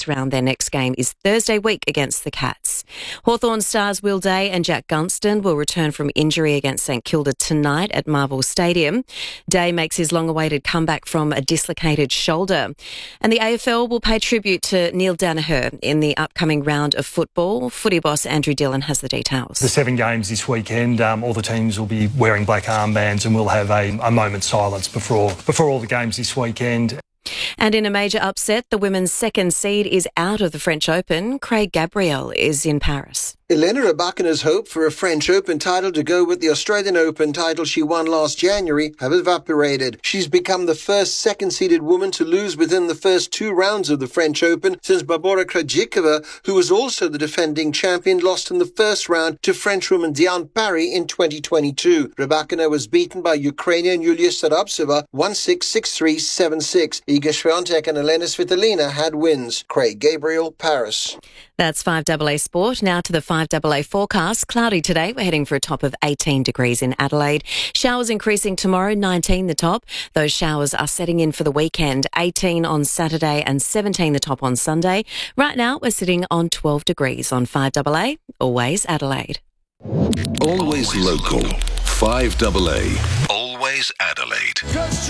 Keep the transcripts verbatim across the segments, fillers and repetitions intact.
first round. Their next game is Thursday week against the Cats. Hawthorn stars Will Day and Jack Gunston will return from injury against St Kilda tonight at Marvel Stadium. Day makes his long-awaited comeback from a dislocated shoulder. And the A F L will pay tribute to Neil Danaher in the upcoming round of football. Footy boss Andrew Dillon has the details. The seven games this weekend, um, all the teams will be wearing black armbands and we'll have a, a moment's silence before, before all the games this weekend. And in a major upset, the women's second seed is out of the French Open. Craig Gabriel is in Paris. Elena Rybakina's hope for a French Open title to go with the Australian Open title she won last January have evaporated. She's become the first second-seeded woman to lose within the first two rounds of the French Open since Barbora Krejcikova, who was also the defending champion, lost in the first round to Frenchwoman Diane Parry in twenty twenty-two. Rybakina was beaten by Ukrainian Yulia Starobtseva one six, six three, seven six. Iga Swiatek and Elena Svitolina had wins. Craig Gabriel, Paris. That's five A A Sport. Now to the five A A forecast. Cloudy today. We're heading for a top of eighteen degrees in Adelaide. Showers increasing tomorrow, nineteen the top. Those showers are setting in for the weekend. eighteen on Saturday and seventeen the top on Sunday. Right now, we're sitting on twelve degrees on five A A. Always Adelaide. Always local. five A A. Always Adelaide.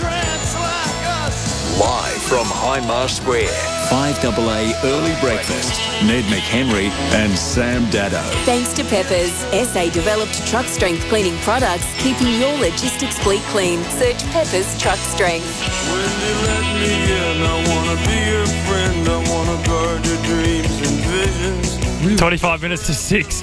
Live from Hindmarsh Square. five A A Early Breakfast. Ned McHenry and Sam Dado. Thanks to Peppers, S A-developed truck strength cleaning products, keeping your logistics fleet clean. Search Peppers Truck Strength. When you let me in, I want to be your friend. I want to guard your dreams and visions. twenty-five minutes to six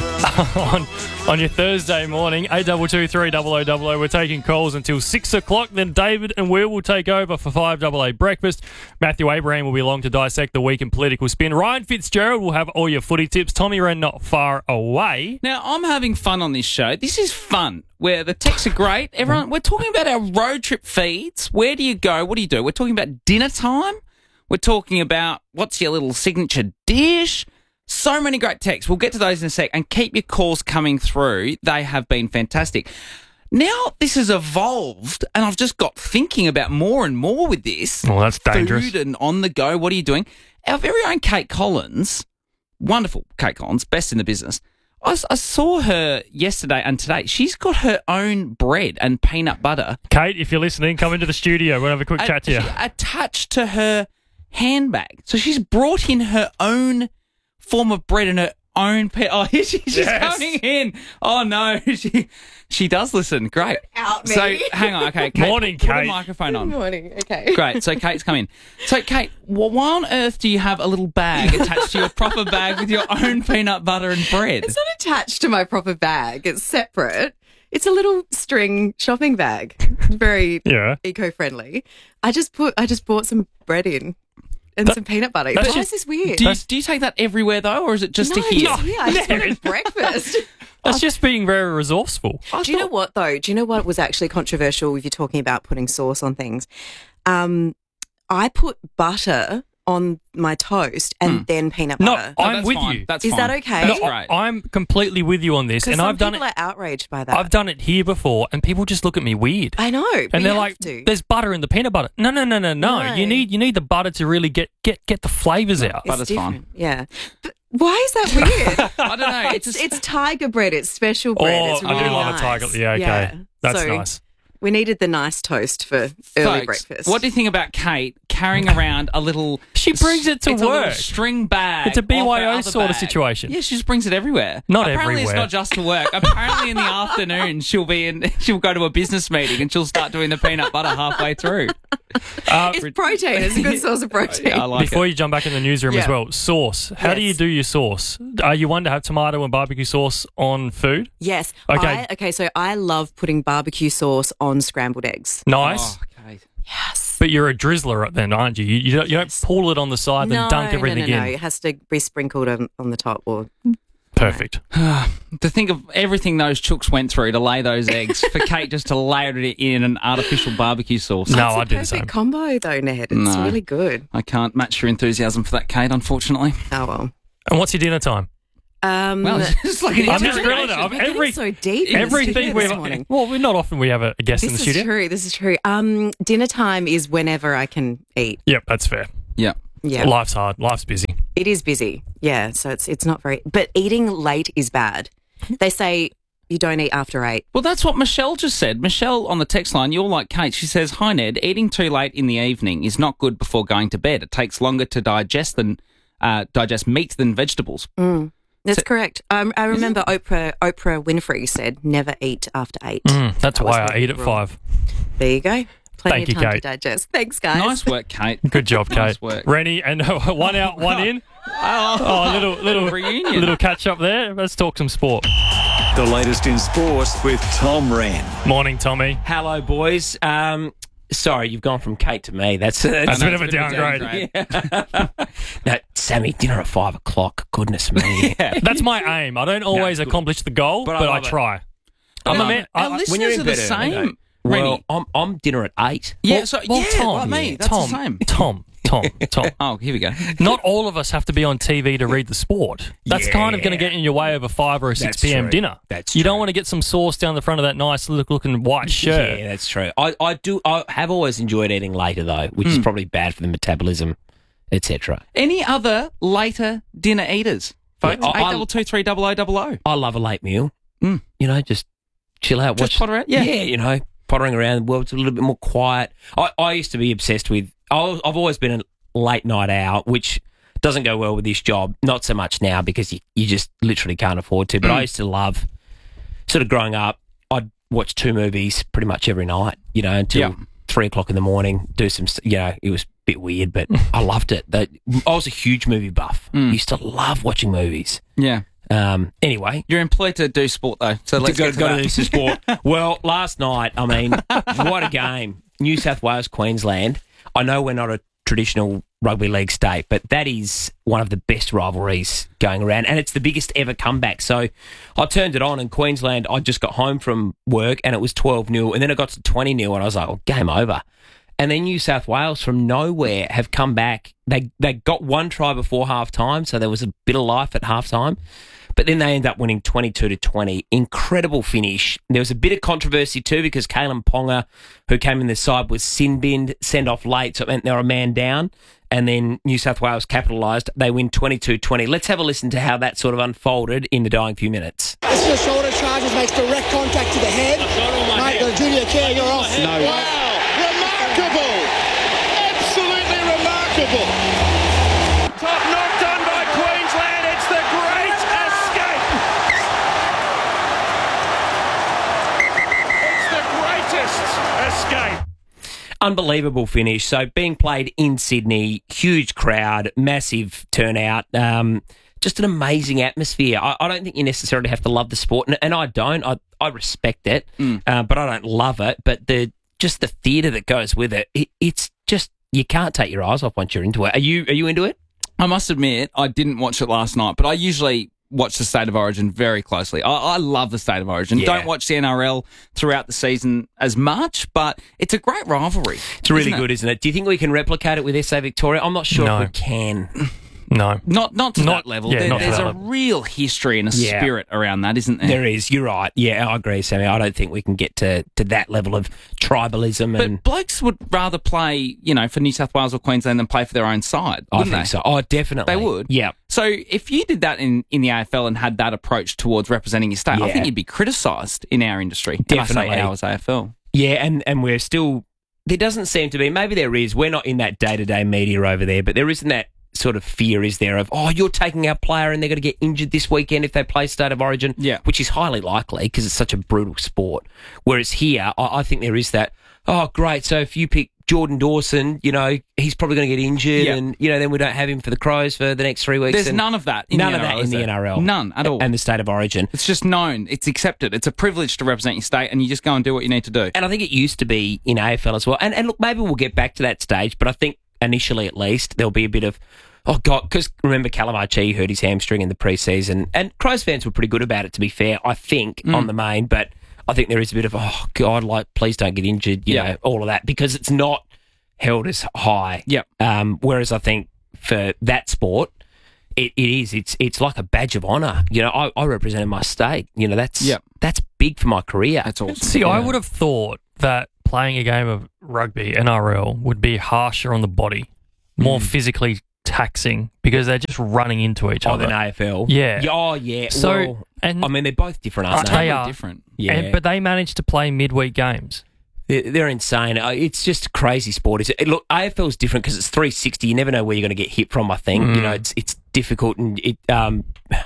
on, on your Thursday morning. eight two two three double oh double oh. We're taking calls until six o'clock. Then David and Will will take over for five A A Breakfast. Matthew Abraham will be along to dissect the week in political spin. Ryan Fitzgerald will have all your footy tips. Tommy Wren not far away. Now, I'm having fun on this show. This is fun, where the texts are great. Everyone, we're talking about our road trip feeds. Where do you go? What do you do? We're talking about dinner time. We're talking about what's your little signature dish. So many great texts. We'll get to those in a sec. And keep your calls coming through. They have been fantastic. Now this has evolved, and I've just got thinking about more and more with this. Well, that's dangerous. Food and on the go. What are you doing? Our very own Kate Collins, wonderful Kate Collins, best in the business. I, I saw her yesterday and today. She's got her own bread and peanut butter. Kate, if you're listening, come into the studio. We'll have a quick a, chat to you. Attached to her handbag. So she's brought in her own form of bread and her own pe- oh she's Yes. coming in. Oh no, she she does listen. Great. Out me. So hang on, okay. Kate, Morning, put Kate. the microphone on. Good morning. Okay. Great. So Kate's come in. So Kate, wh- why on earth do you have a little bag attached to your proper bag with your own peanut butter and bread? It's not attached to my proper bag. It's separate. It's a little string shopping bag. Very Yeah. eco-friendly. I just put. I just bought some bread in and That- some peanut butter. that's Why just- is this weird? Do you, do you take that everywhere though, or is it just no, to here? just here. I just wanted breakfast. That's just being very resourceful. Do you know what, though? Do you know what was actually controversial if you're talking about putting sauce on things? Um, I put butter on my toast and Mm. then peanut No, butter. Oh, I'm that's with fine. you. That's Is fine. that okay? That's No, great. I'm completely with you on this, Because and some I've done people it. are outraged by that. I've done it here before, and people just look at me weird. I know. And but they're you like, have to. "There's butter in the peanut butter." No, no, no, no, no. No. You need you need the butter to really get get get the flavors out. It's Butter's fine. different. Yeah. But why is that weird? I don't know. it's It's, just, it's tiger bread. It's special bread. Oh, it's I really do love nice. a tiger. Yeah, okay, that's So nice. We needed the nice toast for early folks, breakfast. what do you think about Kate carrying around a little? She brings it to it's a little work. string bag. It's a B Y O off her other sort of bag. situation. Yeah, she just brings it everywhere. Not Apparently everywhere. it's not just to work. Apparently in the afternoon she'll be in. She'll go to a business meeting and she'll start doing the peanut butter halfway through. Uh, It's protein. It's a good source of protein. I like Before it. you jump back in the newsroom as Yeah. well, sauce. How do you Yes. do your sauce? Are you one to have tomato and barbecue sauce on food? Yes. Okay. I, okay, so I love putting barbecue sauce on scrambled eggs. Nice. Oh, Kate. Yes. But you're a drizzler then, aren't you? You, you, don't, you don't pull it on the side no, and dunk everything no, no, no. in. It has to be sprinkled on, on the top. Or Perfect. To think of everything those chooks went through to lay those eggs, for Kate just to layer it in an artificial barbecue sauce. No, It's a I do the perfect same. combo though, Ned. It's No. really good. I can't match your enthusiasm for that, Kate, unfortunately. Oh well. And what's your dinner time? Um, Well, it's just like an I'm just interrogation. grilling it. I'm we're getting every, so deep. in the everything studio we this morning. well, we're not often we have a, a guest in This the is studio. true. This is true. Um, dinner time is whenever I can eat. Yep, that's fair. Yeah. Yeah. Life's hard. Life's busy. It is busy, yeah. So it's it's not very. But eating late is bad. They say you don't eat after eight. Well, that's what Michelle just said. Michelle on the text line, you're like Kate. She says, "Hi Ned, eating too late in the evening is not good before going to bed. It takes longer to digest than uh, digest meat than vegetables." Mm, that's So- correct. Um, I remember Oprah Oprah Winfrey said, "Never eat after eight." Mm, that's That was why her I eat at rule. five. There you go. Plenty Thank of you, time Kate. to digest. Thanks, guys. Nice work, Kate. Good job, Kate. Nice work. Rennie, and one out, one in. Oh, little little reunion. little catch up there. Let's talk some sport. The latest in sports with Tom Wren. Morning, Tommy. Hello, boys. Um, sorry, you've gone from Kate to me. That's, that's, That's a bit of a downgrade. Yeah. No, Sammy, dinner at five o'clock. Goodness me. That's my aim. I don't always accomplish the goal, but, But I I, love it. try. I'm I'm a a man. Our I- listeners when you're in are the bed early, same. though. Rennie. Well, I'm, I'm dinner at eight. yeah, well, so, well, yeah, Tom, like me. That's Tom, the same. Tom, Tom, Tom. Oh, here we go. Not all of us have to be on T V to read the sport. That's kind of going to get in your way of a five or a six That's p.m. true. dinner. That's you don't true. want to get some sauce down the front of that nice look looking white shirt. Yeah, that's true. I, I do. I have always enjoyed eating later though, which is probably bad for the metabolism, et cetera. Any other later dinner eaters, folks? Yeah, I- Eight double two three double o double o. I love a late meal. Mm. You know, just chill out, Just watch. potter out? Yeah. yeah. You know, pottering around the world. It's a little bit more quiet. I, I used to be obsessed with. I was, I've always been a late night owl, which doesn't go well with this job. Not so much now because you, you just literally can't afford to. But I used to love, sort of growing up, I'd watch two movies pretty much every night. You know, until Yeah. three o'clock in the morning. Do some. st- You know, it was a bit weird, but I loved it. That I was a huge movie buff. Used to love watching movies. Yeah. Um, anyway, You're employed to do sport, though. So let's go, get to go that. to this sport. Well, last night, I mean, what a game. New South Wales, Queensland. I know we're not a traditional rugby league state, but that is one of the best rivalries going around, and it's the biggest ever comeback. So I turned it on, and Queensland, I just got home from work, and it was twelve nil, and then it got to twenty nil, and I was like, oh, game over. And then New South Wales, from nowhere, have come back. They they got one try before half-time, so there was a bit of life at half-time. But then they end up winning twenty-two to twenty. Incredible finish. There was a bit of controversy too because Kalen Ponga, who came in the side, was sin-binned, sent off late, so it meant they were a man down. And then New South Wales capitalised. They win twenty-two twenty. Let's have a listen to how that sort of unfolded in the dying few minutes. This is a shoulder charges, makes direct contact to the head. Mate, the junior care, you're off. No. Wow, remarkable. Absolutely remarkable. Top knock done by Queensland. It's the great escape. It's the greatest escape. Unbelievable finish. So being played in Sydney, huge crowd, massive turnout, um, just an amazing atmosphere. I, I don't think you necessarily have to love the sport, and, and I don't. I, I respect it, Mm. uh, but I don't love it. But the just the theatre that goes with it, it, it's just you can't take your eyes off once you're into it. Are you? Are you into it? I must admit, I didn't watch it last night, but I usually watch the State of Origin very closely. I, I love the State of Origin. Yeah. Don't watch the N R L throughout the season as much, but it's a great rivalry. It's really isn't it? good, isn't it? Do you think we can replicate it with S A Victoria? I'm not sure No. if we can. No. Not not to Not- that level. yeah, There- not to there's that a level. real history and a Yeah. spirit around that, isn't there? There is. You're right. Yeah, I agree, Sammy. I don't think we can get to, to that level of tribalism. And But blokes would rather play, you know, for New South Wales or Queensland than play for their own side, I wouldn't think they? so. Oh, definitely. They would. Yeah. So if you did that in, in the A F L and had that approach towards representing your state, I Yeah. think you'd be criticised in our industry. Definitely. And I say ours A F L. Yeah, and, and we're still... There doesn't seem to be... Maybe there is. We're not in that day-to-day media over there, but there isn't that sort of fear, is there, of, oh, you're taking our player and they're going to get injured this weekend if they play State of Origin, Yeah. which is highly likely because it's such a brutal sport. Whereas here, I, I think there is that, oh, great, so if you pick Jordan Dawson, you know, he's probably going to get injured Yeah. and, you know, then we don't have him for the Crows for the next three weeks. There's and none of that in none the of N R L, that in is the there? N R L. None at all. And the State of Origin. It's just known. It's accepted. It's a privilege to represent your state, and you just go and do what you need to do. And I think it used to be in A F L as well. And, and look, maybe we'll get back to that stage, but I think initially at least there'll be a bit of, oh, God, because remember Callum Archie hurt his hamstring in the preseason, and Crows fans were pretty good about it, to be fair, I think, Mm. on the main, but I think there is a bit of, oh, God, like, please don't get injured, you Yeah. know, all of that, because it's not held as high. Yep. Um, whereas I think for that sport, it, it is. It's it's like a badge of honour. You know, I, I represented my state. You know, that's Yep. that's big for my career. That's awesome. See, I would have thought that playing a game of rugby, N R L, would be harsher on the body, more physically taxing because they're just running into each Oh, other. the A F L. Yeah. Yeah, Oh, yeah. So, well, and I mean, they're both different, aren't Uh, they? they are different. Yeah. And- but they managed to play midweek games. They're, they're insane. Uh, It's just a crazy sport. It's, it, look, A F L is different because it's three sixty. You never know where you're going to get hit from, I think. Mm. You know, it's it's difficult and it um,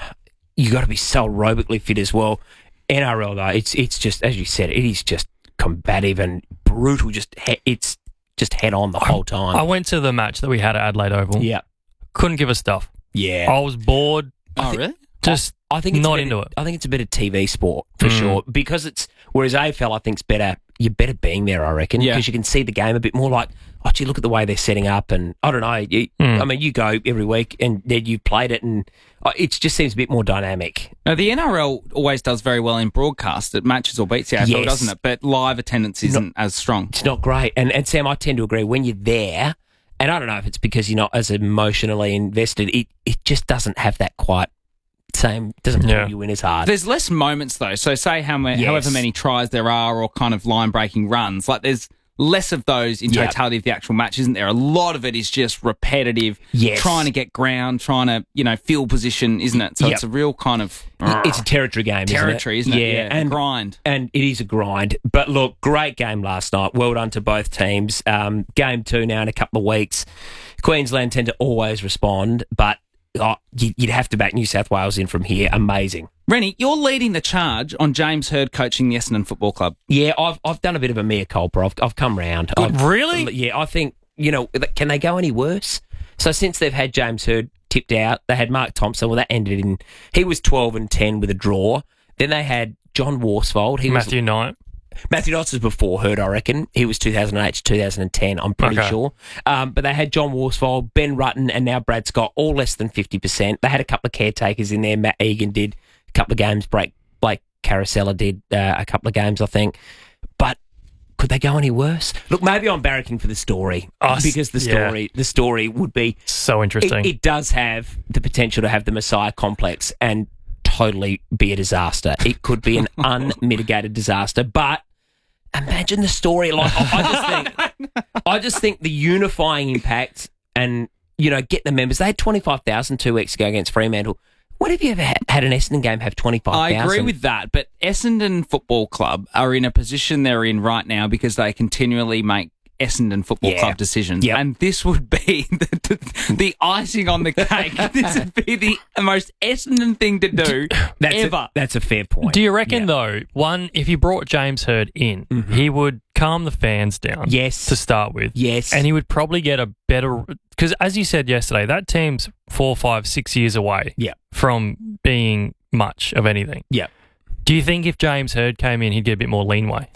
you got to be so aerobically fit as well. N R L, though, it's it's just, as you said, it is just combative and brutal. Just he- It's just head on the whole time. I went to the match that we had at Adelaide Oval. Yeah. Couldn't give a stuff. Yeah. I was bored. Oh, really? Just I, I think it's not better, into it. I think it's a better T V sport for Mm. sure because it's whereas A F L I think's better. You're better being there, I reckon, Yeah. because you can see the game a bit more. Like, oh, gee, look at the way they're setting up, and I don't know. You, Mm. I mean, you go every week, and then you played it, and uh, it just seems a bit more dynamic. Now, the N R L always does very well in broadcast. It matches or beats the A F L, Yes. doesn't it? But live attendance isn't as strong. It's not great. And and Sam, I tend to agree. When you're there, and I don't know if it's because you're not as emotionally invested, it it just doesn't have that quite same. Doesn't pull Yeah. you in as hard. There's less moments, though. So say how many, Yes. however many tries there are or kind of line-breaking runs, like there's less of those in Yeah. totality of the actual match, isn't there? A lot of it is just repetitive, Yes. trying to get ground, trying to, you know, field position, isn't it? So Yep. it's a real kind of... It's a territory game, Territory, isn't isn't it? it? Yeah, and grind. And it is a grind. But look, great game last night. Well done to both teams. Um, game two now in a couple of weeks. Queensland tend to always respond, but oh, you- you'd have to back New South Wales in from here. Amazing. Rennie, you're leading the charge on James Hird coaching the Essendon Football Club. Yeah, I've I've done a bit of a mea culpa. I've I've come round. I've- Really? Yeah, I think, you know, can they go any worse? So since they've had James Hird tipped out, they had Mark Thompson. Well, that ended in, he was twelve and ten with a draw. Then they had John Worsfold. He Matthew Knight. was Matthew Knight was before Hird, I reckon. He was two thousand eight to two thousand ten, I'm pretty Okay. sure. Um, but they had John Worsfold, Ben Rutten, and now Brad Scott, all less than fifty percent. They had a couple of caretakers in there. Matt Egan did a couple of games. Blake, Blake Carousella did uh, a couple of games, I think. But could they go any worse? Look, maybe I'm barracking for the story Oh, s- because the yeah. story, the story would be So interesting. It, it does have the potential to have the Messiah complex and totally be a disaster. It could be an unmitigated disaster, but imagine the story. Like I, I just think, I just think the unifying impact, and you know, get the members. They had twenty-five thousand two weeks ago against Fremantle. When have you ever had, had an Essendon game have twenty-five thousand? I agree with that, but Essendon Football Club are in a position they're in right now because they continually make Essendon Football Yeah. Club decisions. Yep. And this would be the, the, the icing on the cake. This would be the most Essendon thing to do That's ever. A, that's a fair point. Do you reckon, Yeah. though, one, if you brought James Hird in, he would calm the fans down Yes. to start with. Yes. And he would probably get a better... Because as you said yesterday, that team's four, five, six years away Yeah. from being much of anything. Yeah. Do you think if James Hird came in, he'd get a bit more leanway?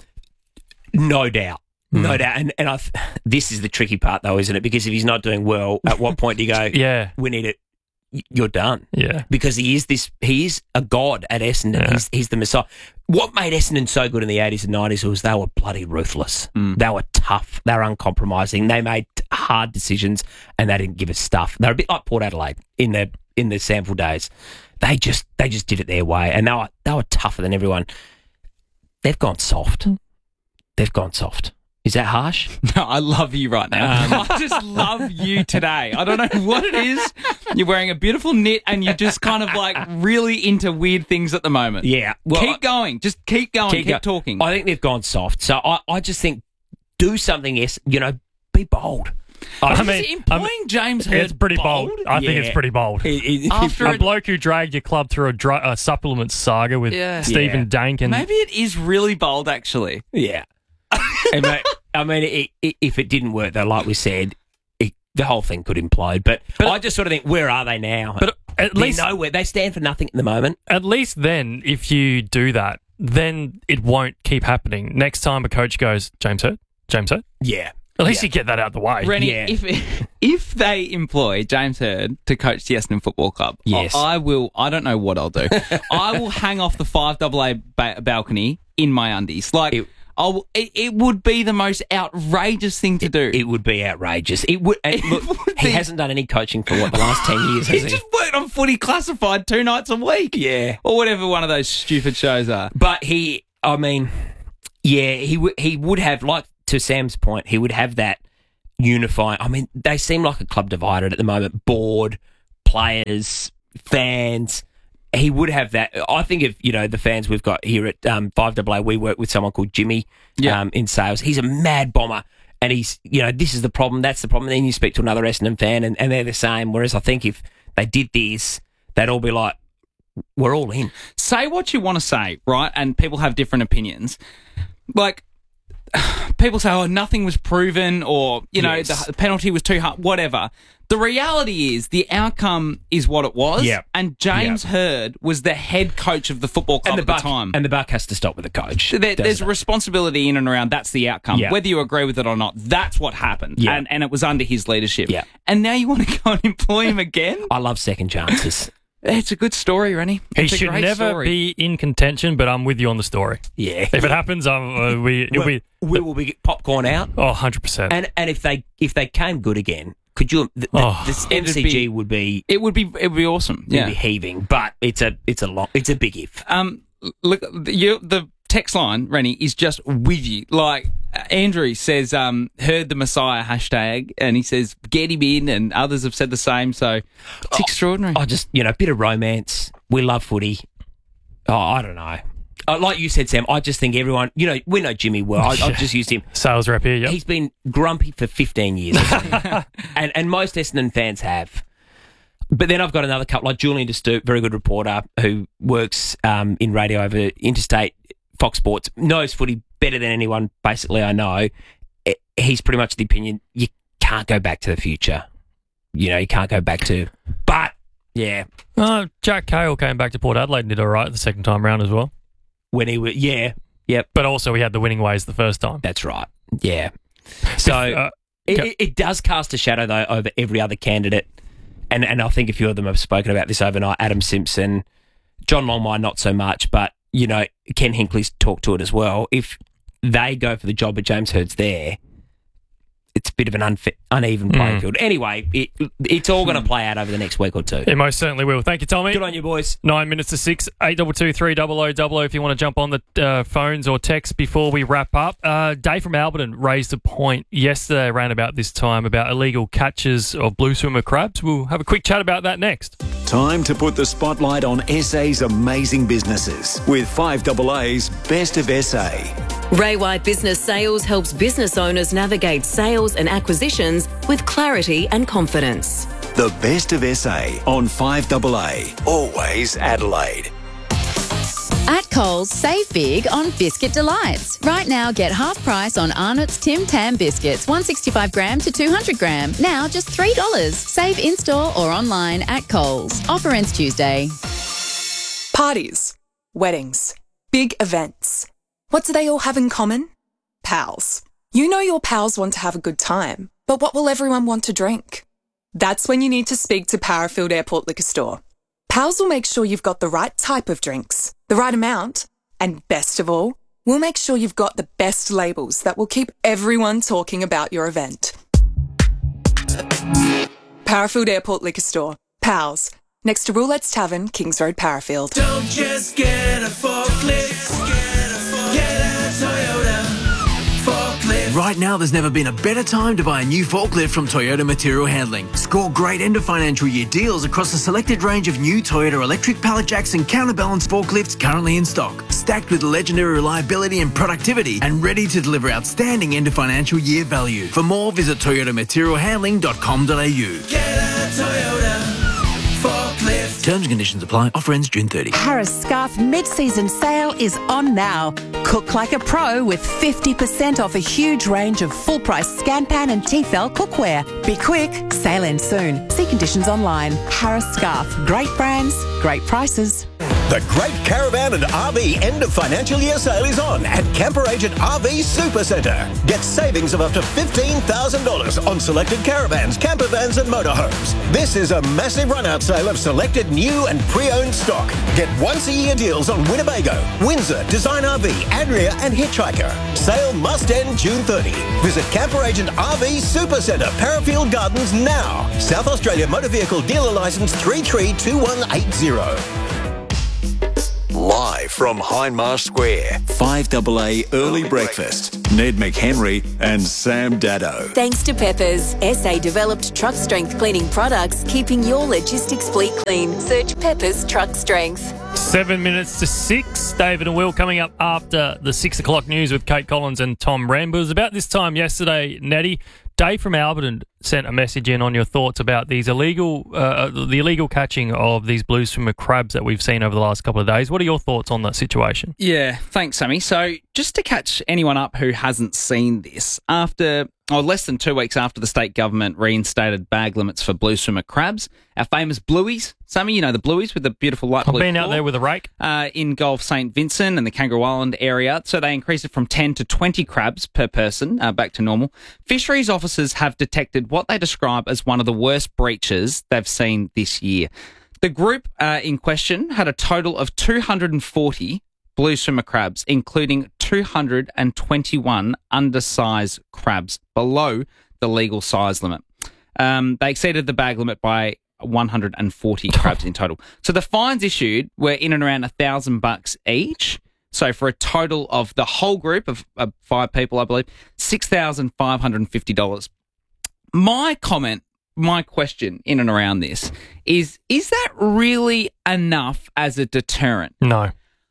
No doubt. No doubt. And, and I th- this is the tricky part, though, isn't it? Because if he's not doing well, at what point do you go, Yeah. we need it, y- you're done? Yeah. Because he is this, he is a god at Essendon. Yeah. He's, he's the Messiah. What made Essendon so good in the eighties and nineties was they were bloody ruthless. They were tough. They were uncompromising. They made hard decisions and they didn't give us stuff. They're a bit like Port Adelaide in the in the sample days. They just they just did it their way, and they were they were tougher than everyone. They've gone soft. They've gone soft. Is that harsh? No, I love you right now. Um, I just love you today. I don't know what it is. You're wearing a beautiful knit and you're just kind of like really into weird things at the moment. Yeah. Well, keep going. Just keep going. Keep, go- talking. I think they've gone soft. So I, I just think do something, yes, you know, be bold. I Is mean, it employing James Hird it's pretty bold. I think Yeah. it's pretty bold. It- it- After a it- bloke who dragged your club through a, dr- a supplement saga with Yeah. Stephen Yeah. Dank and Maybe it is really bold, actually. Yeah. And mate, I mean, it, it, if it didn't work, though, like we said, it, the whole thing could implode. But, But- I just sort of think, where are they now? But at They're least nowhere. They stand for nothing at the moment. at least then, if you do that, then it won't keep happening. Next time a coach goes, James Hird, James Hird, Yeah. at least Yeah. you get that out the way. Rennie, Yeah. if if they employ James Hird to coach the Essendon Football Club, Yes. I, I will. I don't know what I'll do. I will hang off the five double A ba- balcony in my undies. Like It- I'll, it, it would be the most outrageous thing to do. It would be outrageous. It would. And It look, would he be- hasn't done any coaching for what the last ten years, has He he? just worked on Footy Classified two nights a week. Yeah. Or whatever one of those stupid shows are. But he, I mean, yeah, he would. He would have, like to Sam's point, he would have that unifying. I mean, they seem like a club divided at the moment. Board, players, fans. He would have that. I think if, you know, the fans we've got here at um, five double A, we work with someone called Jimmy Yeah. um, in sales. He's a mad bomber. And he's, you know, this is the problem, that's the problem. And then you speak to another Essendon fan and, and they're the same. Whereas I think if they did this, they'd all be like, we're all in. Say what you want to say, right? And people have different opinions. Like, people say, oh, nothing was proven, or, you know, Yes. the, the penalty was too hard, whatever. The reality is the outcome is what it was. Yep. And James Yep. Hurd was the head coach of the football club And the at buck, the time. and the buck has to stop with the coach. There, there's doesn't a it? responsibility in and around. That's the outcome. Yeah. Whether you agree with it or not, that's what happened. Yeah. And, and it was under his leadership. Yeah. And now you want to go and employ him again? I love second chances. It's a good story, Rennie. He It's a should great never story. be in contention, but I'm with you on the story. Yeah. If it happens, um, uh, we, it'll we, be, we will be popcorn out. oh, one hundred percent. And and if they if they came good again, could you? The, the, Oh. this It'd M C G be- would be It would be. It would be awesome. would Yeah. be heaving, but it's a it's a long it's a big if. Um, look, the, you, the text line, Rennie, is just with you. Like, uh, Andrew says, um, heard the Messiah hashtag, and he says, get him in, and others have said the same, so it's extraordinary. I just, you know, a bit of romance. We love footy. Oh, I don't know. Uh, like you said, Sam, I just think everyone, you know, we know Jimmy well. I, I've just used him. Sales rep here, yep. He's been grumpy for fifteen years. and and most Essendon fans have. But then I've got another couple, like Julian De Stoop, very good reporter who works um, in radio over interstate, Fox Sports, knows footy better than anyone, basically, I know. Eh, He's pretty much the opinion, you can't go back to the future. You know, you can't go back to... But, yeah, Uh, Jack Cale came back to Port Adelaide and did all right the second time round as well. when he was... Yeah, yep, But also he had the winning ways the first time. that's right. Yeah. So... Uh, It, Go- it, it does cast a shadow, though, over every other candidate. And and I think a few of them have spoken about this overnight. Adam Simpson, John Longmire, not so much, but, you know, Ken Hinckley's talked to it as well. If they go for the job but James Hurd's there, it's a bit of an unfa- uneven playing Mm. field. Anyway, it, it's all going to play out over the next week or two. It most certainly will. Thank you, Tommy. Good on you, boys. Nine minutes to six, eight double two three double o double o. If you want to jump on the uh, phones or text before we wrap up. Uh, Dave from Alberton raised a point yesterday around about this time about illegal catches of blue swimmer crabs. We'll have a quick chat about that next. Time to put the spotlight on S A's amazing businesses with five double A's Best of S A. Ray White Business Sales helps business owners navigate sales and acquisitions with clarity and confidence. The Best of S A on five double A. Always Adelaide. At Coles, save big on Biscuit Delights. Right now, get half price on Arnott's Tim Tam biscuits, one sixty-five gram to two hundred gram. Now just three dollars. Save in-store or online at Coles. Offer ends Tuesday. Parties, weddings, big events. What do they all have in common? Pals. You know your pals want to have a good time, but what will everyone want to drink? That's when you need to speak to Parafield Airport Liquor Store. Pals will make sure you've got the right type of drinks, the right amount, and best of all, we'll make sure you've got the best labels that will keep everyone talking about your event. Parafield Airport Liquor Store. Pals. Next to Roulette's Tavern, Kings Road, Parafield. Don't just get a forklift, get a Toyota forklift. Right now, there's never been a better time to buy a new forklift from Toyota Material Handling. Score great end of financial year deals across a selected range of new Toyota electric pallet jacks and counterbalance forklifts currently in stock, stacked with legendary reliability and productivity, and ready to deliver outstanding end of financial year value. For more, visit toyota material handling dot com dot a u. Get a Toyota forklift. Terms and conditions apply. Offer ends June thirtieth. Harris Scarf mid-season sale is on now. Cook like a pro with fifty percent off a huge range of full-price Scanpan and Tefal cookware. Be quick, sale ends soon. See conditions online. Harris Scarf. Great brands, great prices. The Great Caravan and R V end of financial year sale is on at Camper Agent R V Supercentre. Get savings of up to fifteen thousand dollars on selected caravans, camper vans and motorhomes. This is a massive run-out sale of selected new and pre-owned stock. Get once-a-year deals on Winnebago, Windsor, Design R V, Adria and Hitchhiker. Sale must end June thirtieth. Visit Camper Agent R V Supercentre, Parafield Gardens now. South Australia Motor Vehicle Dealer Licence three three two one eight zero. Live from Hindmarsh Square. five double A Early Breakfast. Ned McHenry and Sam Daddo. Thanks to Peppers, S A developed truck strength cleaning products, keeping your logistics fleet clean. Search Peppers Truck Strength. Seven minutes to six. David and Will coming up after the six o'clock news with Kate Collins and Tom Rambo. It was about this time yesterday, Natty. Dave from Alberton sent a message in on your thoughts about these illegal, uh, the illegal catching of these blue swimmer crabs that we've seen over the last couple of days. What are your thoughts on that situation? Yeah, thanks, Sammy. So just to catch anyone up who hasn't seen this, after or less than two weeks after the state government reinstated bag limits for blue swimmer crabs, our famous blueies, Sammy, you know the blueies with the beautiful light blue I've been out claw, there with a rake. Uh, in Gulf Saint Vincent and the Kangaroo Island area. So they increased it from ten to twenty crabs per person, uh, back to normal. Fisheries officers have detected what they describe as one of the worst breaches they've seen this year. The group uh, in question had a total of two hundred forty blue swimmer crabs, including two hundred twenty-one undersized crabs below the legal size limit. Um, they exceeded the bag limit by one hundred forty crabs in total. So the fines issued were in and around a thousand bucks each. So for a total of the whole group of, of five people, I believe, six thousand five hundred fifty dollars. My comment, my question in and around this is, is that really enough as a deterrent? No.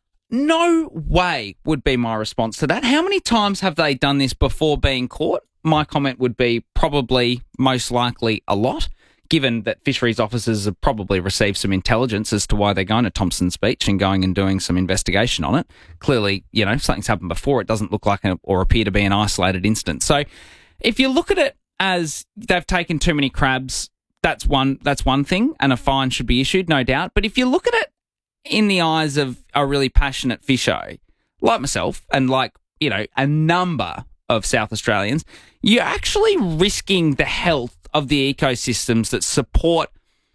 No way would be my response to that. How many times have they done this before being caught? My comment would be probably, most likely, a lot, given that fisheries officers have probably received some intelligence as to why they're going to Thompson's Beach and going and doing some investigation on it. Clearly, you know, something's happened before. It doesn't look like a, or appear to be an isolated instance. So if you look at it as they've taken too many crabs, that's one, that's one thing, and a fine should be issued, no doubt. But if you look at it in the eyes of a really passionate fisho, like myself and like, you know, a number of South Australians, you're actually risking the health of the ecosystems that support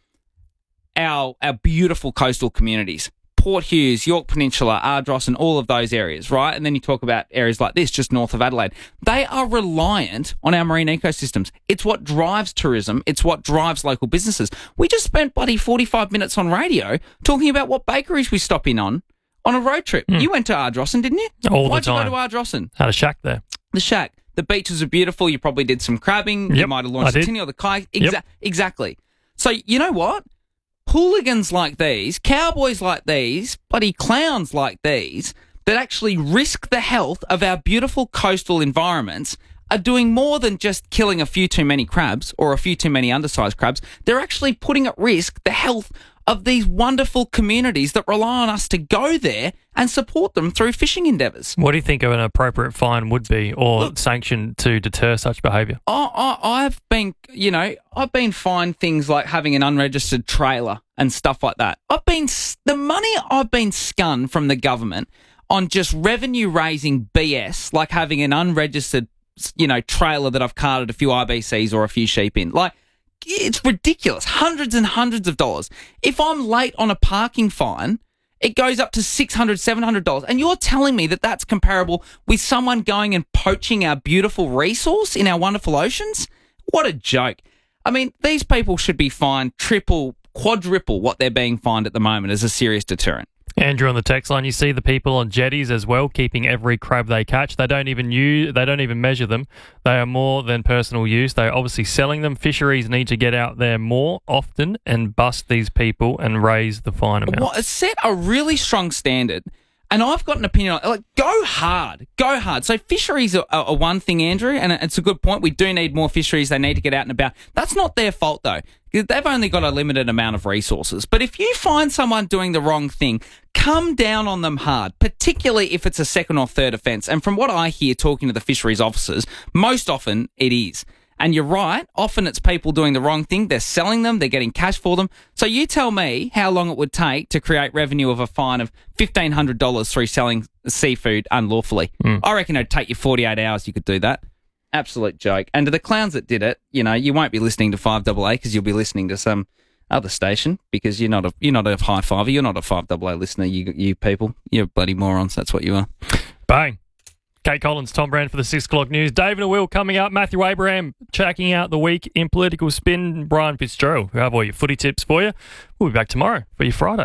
our our beautiful coastal communities. Port Hughes, York Peninsula, Ardross and all of those areas, right? And then you talk about areas like this, just north of Adelaide. They are reliant on our marine ecosystems. It's what drives tourism. It's what drives local businesses. We just spent, buddy, forty-five minutes on radio talking about what bakeries we stop in on on a road trip. Mm. You went to Ardrossan, didn't you? All Why'd the time. you go to Ardrossan? Had a shack there. The shack. The beaches are beautiful. You probably did some crabbing. Yep, you might have launched I a did. tinny or the kayak. Exa- Yep. Exactly. So, you know what? Hooligans like these, cowboys like these, bloody clowns like these, that actually risk the health of our beautiful coastal environments are doing more than just killing a few too many crabs or a few too many undersized crabs. They're actually putting at risk the health of these wonderful communities that rely on us to go there and support them through fishing endeavours. What do you think of an appropriate fine would be, or Look, sanction to deter such behaviour? I, I, I've been, you know, I've been fined things like having an unregistered trailer and stuff like that. I've been, the money I've been scun from the government on just revenue raising B S, like having an unregistered, you know, trailer that I've carted a few I B Cs or a few sheep in. Like, it's ridiculous. Hundreds and hundreds of dollars. If I'm late on a parking fine, it goes up to six hundred dollars, seven hundred dollars. And you're telling me that that's comparable with someone going and poaching our beautiful resource in our wonderful oceans? What a joke. I mean, these people should be fined triple, quadruple what they're being fined at the moment as a serious deterrent. Andrew on the text line, you see the people on jetties as well, keeping every crab they catch. They don't even use, they don't even measure them. They are more than personal use. They're obviously selling them. Fisheries need to get out there more often and bust these people and raise the fine amount. Well, set a really strong standard. And I've got an opinion on it. Like, go hard. Go hard. So fisheries are, are one thing, Andrew, and it's a good point. We do need more fisheries. They need to get out and about. That's not their fault, though. They've only got a limited amount of resources. But if you find someone doing the wrong thing, come down on them hard, particularly if it's a second or third offence. And from what I hear talking to the fisheries officers, most often it is. And you're right, often it's people doing the wrong thing. They're selling them, they're getting cash for them. So you tell me how long it would take to create revenue of a fine of fifteen hundred dollars through selling seafood unlawfully. Mm. I reckon it'd take you forty-eight hours, you could do that. Absolute joke. And to the clowns that did it, you know, you won't be listening to five A A because you'll be listening to some other station because you're not a you're not a high fiver. You're not a five A A listener, you you people. You're bloody morons, that's what you are. Bang. Kate Collins, Tom Brand for the six o'clock news. David and Will coming up. Matthew Abraham checking out the week in political spin. Brian Fitzgerald, who have all your footy tips for you. We'll be back tomorrow for your Friday.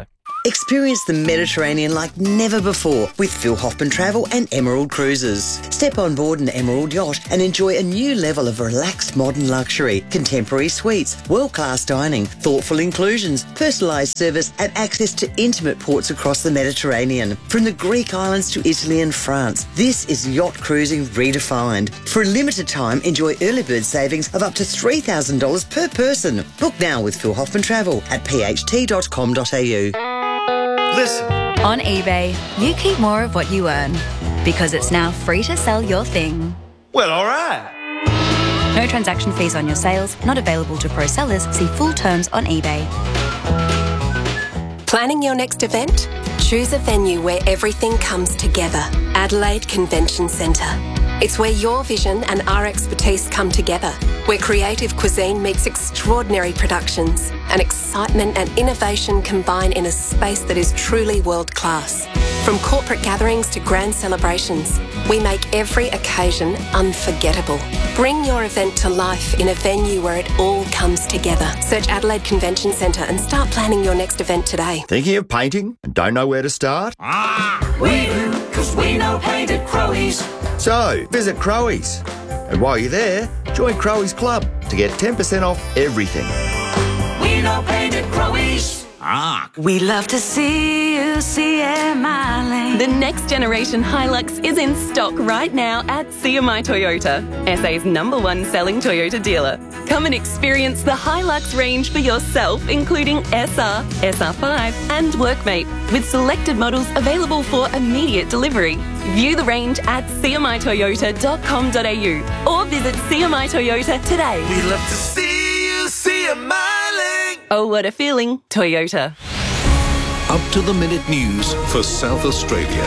Experience the Mediterranean like never before with Phil Hoffman Travel and Emerald Cruises. Step on board an Emerald yacht and enjoy a new level of relaxed modern luxury, contemporary suites, world-class dining, thoughtful inclusions, personalised service and access to intimate ports across the Mediterranean. From the Greek islands to Italy and France, this is yacht cruising redefined. For a limited time, enjoy early bird savings of up to three thousand dollars per person. Book now with Phil Hoffman Travel at p h t dot com dot a u. Listen. On eBay, you keep more of what you earn because it's now free to sell your thing. Well, all right. No transaction fees on your sales, not available to pro sellers. See full terms on eBay. Planning your next event? Choose a venue where everything comes together. Adelaide Convention Centre. It's where your vision and our expertise come together, where creative cuisine meets extraordinary productions and excitement and innovation combine in a space that is truly world-class. From corporate gatherings to grand celebrations, we make every occasion unforgettable. Bring your event to life in a venue where it all comes together. Search Adelaide Convention Centre and start planning your next event today. Thinking of painting and don't know where to start? Ah, we do, because we know paint at Crowies. So, visit Crowies. And while you're there, join Crowies Club to get ten percent off everything. We know paint at Crowies. Ah. We love to see you see a mile. The next generation Hilux is in stock right now at C M I Toyota, S A's number one selling Toyota dealer. Come and experience the Hilux range for yourself, including S R, S R five and Workmate, with selected models available for immediate delivery. View the range at c m i toyota dot com dot a u or visit C M I Toyota today. We love to see you see a mile. Oh, what a feeling, Toyota. Up to the minute news for South Australia.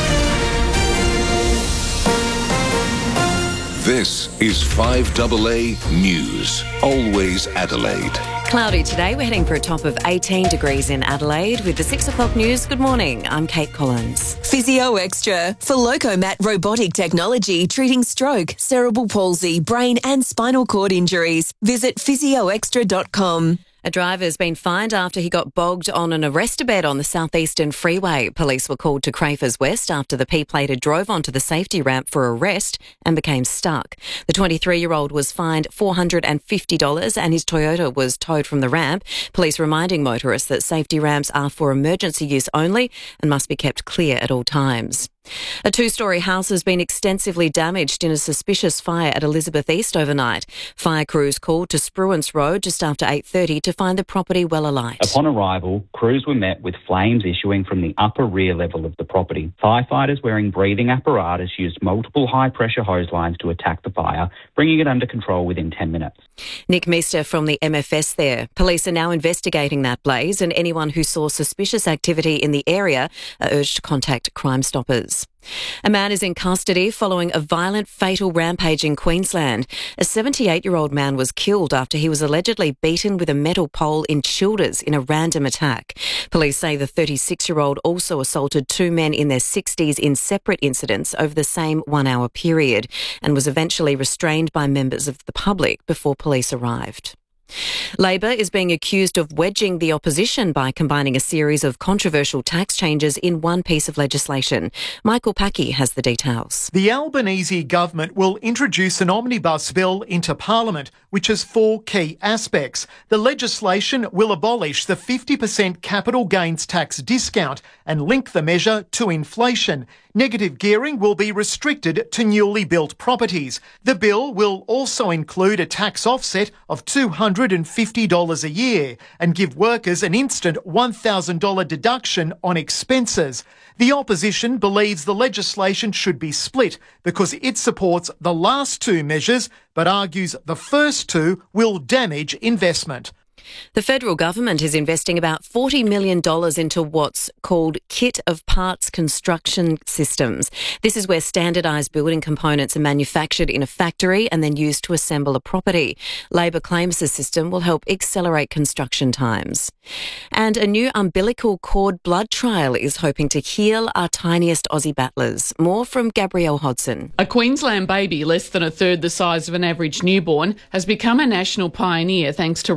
This is five A A News. Always Adelaide. Cloudy today. We're heading for a top of eighteen degrees in Adelaide with the six o'clock news. Good morning. I'm Kate Collins. Physio Extra for Locomat robotic technology treating stroke, cerebral palsy, brain and spinal cord injuries. Visit physio extra dot com. A driver's been fined after he got bogged on an arrestor bed on the southeastern freeway. Police were called to Crafers West after the P-plater drove onto the safety ramp for arrest and became stuck. The twenty-three-year-old was fined four hundred fifty dollars and his Toyota was towed from the ramp. Police reminding motorists that safety ramps are for emergency use only and must be kept clear at all times. A two-storey house has been extensively damaged in a suspicious fire at Elizabeth East overnight. Fire crews called to Spruance Road just after eight thirty to find the property well alight. Upon arrival, crews were met with flames issuing from the upper rear level of the property. Firefighters wearing breathing apparatus used multiple high-pressure hose lines to attack the fire, bringing it under control within ten minutes. Nick Meester from the M F S there. Police are now investigating that blaze and anyone who saw suspicious activity in the area are urged to contact Crime Stoppers. A man is in custody following a violent, fatal rampage in Queensland. A seventy-eight-year-old man was killed after he was allegedly beaten with a metal pole in Childers in a random attack. Police say the thirty-six-year-old also assaulted two men in their sixties in separate incidents over the same one-hour period and was eventually restrained by members of the public before police arrived. Labor is being accused of wedging the opposition by combining a series of controversial tax changes in one piece of legislation. Michael Packey has the details. The Albanese government will introduce an omnibus bill into Parliament, which has four key aspects. The legislation will abolish the fifty percent capital gains tax discount and link the measure to inflation. Negative gearing will be restricted to newly built properties. The bill will also include a tax offset of two hundred fifty dollars a year and give workers an instant one thousand dollars deduction on expenses. The opposition believes the legislation should be split because it supports the last two measures but argues the first two will damage investment. The federal government is investing about forty million dollars into what's called Kit of Parts Construction Systems. This is where standardised building components are manufactured in a factory and then used to assemble a property. Labor claims the system will help accelerate construction times. And a new umbilical cord blood trial is hoping to heal our tiniest Aussie battlers. More from Gabrielle Hodson. A Queensland baby, less than a third the size of an average newborn, has become a national pioneer thanks to research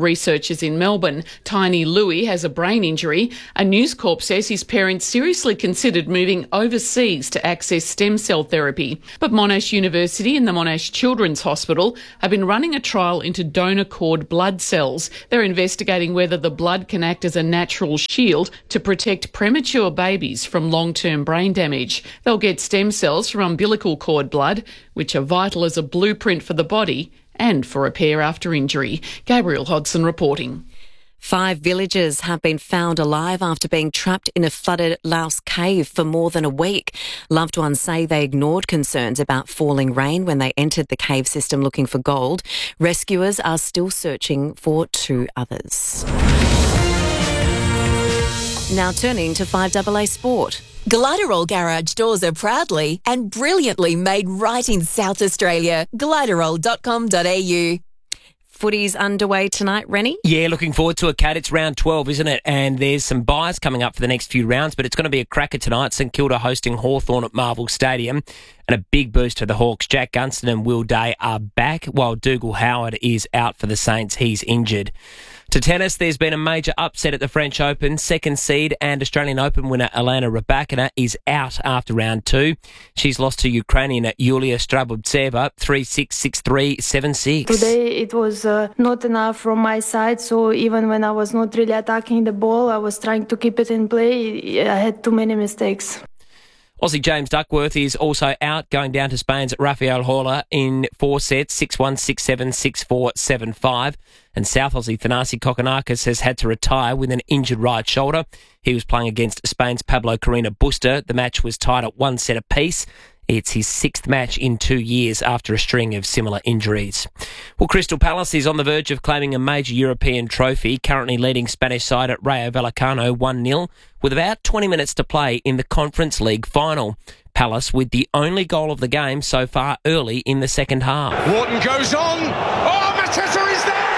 researchers in Melbourne. Tiny Louis has a brain injury. A News Corp says his parents seriously considered moving overseas to access stem cell therapy. But Monash University and the Monash Children's Hospital have been running a trial into donor cord blood cells. They're investigating whether the blood can act as a natural shield to protect premature babies from long-term brain damage. They'll get stem cells from umbilical cord blood, which are vital as a blueprint for the body and for repair after injury. Gabriel Hodson reporting. Five villagers have been found alive after being trapped in a flooded Laos cave for more than a week. Loved ones say they ignored concerns about falling rain when they entered the cave system looking for gold. Rescuers are still searching for two others. Now turning to five double A Sport. Gliderol garage doors are proudly and brilliantly made right in South Australia. gliderol dot com dot a u. Footy's underway tonight, Rennie? Yeah, looking forward to it, Kat. It's round twelve, isn't it? And there's some buys coming up for the next few rounds, but it's going to be a cracker tonight. St Kilda hosting Hawthorn at Marvel Stadium. And a big boost for the Hawks. Jack Gunston and Will Day are back, while Dougal Howard is out for the Saints. He's injured. To tennis, there's been a major upset at the French Open. Second seed and Australian Open winner Elena Rybakina is out after round two. She's lost to Ukrainian Yulia Strabutseva three six, six three, seven six. Today it was uh, not enough from my side, so even when I was not really attacking the ball, I was trying to keep it in play. I had too many mistakes. Aussie James Duckworth is also out, going down to Spain's Rafael Horla in four sets, six one, six seven, six four, seven five. And South Aussie Thanasi Kokkinakis has had to retire with an injured right shoulder. He was playing against Spain's Pablo Carreno Busta. The match was tied at one set apiece. It's his sixth match in two years after a string of similar injuries. Well, Crystal Palace is on the verge of claiming a major European trophy, currently leading Spanish side at Rayo Vallecano one nil, with about twenty minutes to play in the Conference League final. Palace with the only goal of the game so far early in the second half. Wharton goes on. Oh, Mateta is there!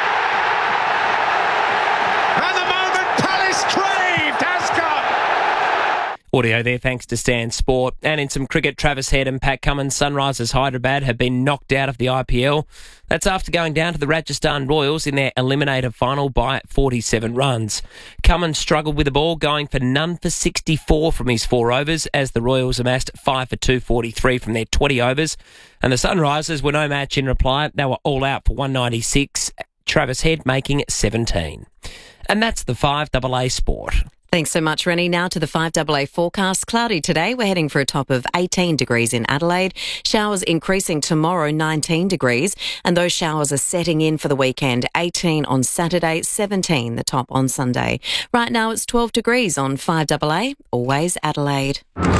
And the moment Palace craved has come! Audio there thanks to Stan Sport. And in some cricket, Travis Head and Pat Cummins Sunrisers Hyderabad have been knocked out of the I P L. That's after going down to the Rajasthan Royals in their eliminator final by forty-seven runs. Cummins struggled with the ball, going for none for sixty-four from his four overs, as the Royals amassed five for two forty-three from their twenty overs. And the Sunrisers were no match in reply. They were all out for one ninety-six. Travis Head making seventeen. And that's the five double A Sport. Thanks so much, Rennie. Now to the five double A forecast. Cloudy today. We're heading for a top of eighteen degrees in Adelaide. Showers increasing tomorrow, nineteen degrees. And those showers are setting in for the weekend. eighteen on Saturday, seventeen the top on Sunday. Right now it's twelve degrees on five double A. Always Adelaide.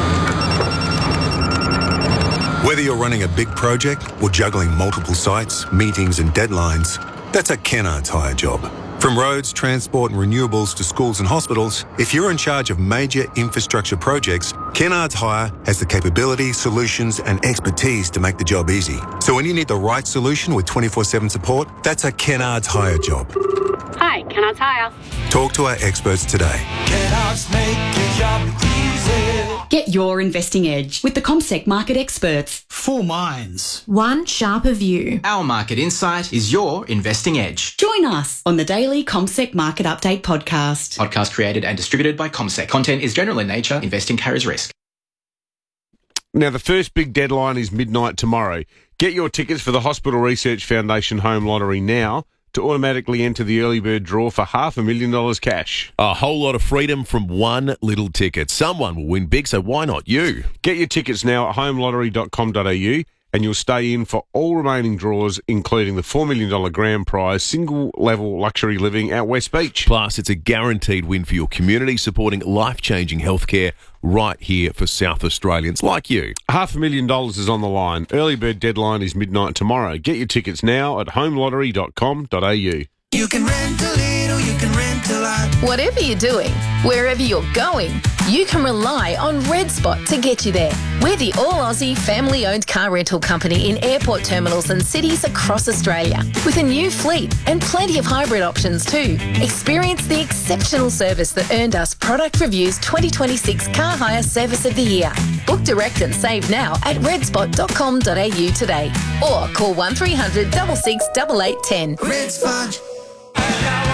Whether you're running a big project or juggling multiple sites, meetings and deadlines, that's a Kennards Hire job. From roads, transport and renewables to schools and hospitals, if you're in charge of major infrastructure projects, Kennards Hire has the capability, solutions and expertise to make the job easy. So when you need the right solution with twenty-four seven support, that's a Kennards Hire job. Hi, Kennards Hire. Talk to our experts today. Kennards make your job easy. Get your investing edge with the CommSec market experts. Four minds. One sharper view. Our market insight is your investing edge. Join us on the daily CommSec Market Update podcast. Podcast created and distributed by CommSec. Content is general in nature. Investing carries risk. Now, the first big deadline is midnight tomorrow. Get your tickets for the Hospital Research Foundation Home Lottery now to automatically enter the early bird draw for half a million dollars cash. A whole lot of freedom from one little ticket. Someone will win big, so why not you? Get your tickets now at home lottery dot com dot a u and you'll stay in for all remaining draws, including the four million dollars grand prize single-level luxury living at West Beach. Plus, it's a guaranteed win for your community, supporting life-changing healthcare right here for South Australians like you. Half a million dollars is on the line. Early bird deadline is midnight tomorrow. Get your tickets now at home lottery dot com dot a u. You can rent a little, you can rent a lot. Whatever you're doing, wherever you're going, you can rely on Red Spot to get you there. We're the all-Aussie family-owned car rental company in airport terminals and cities across Australia, with a new fleet and plenty of hybrid options too. Experience the exceptional service that earned us Product Review's twenty twenty-six Car Hire Service of the Year. Book direct and save now at red spot dot com dot a u today, or call one three hundred, six six, eight eight one zero. Red Spot.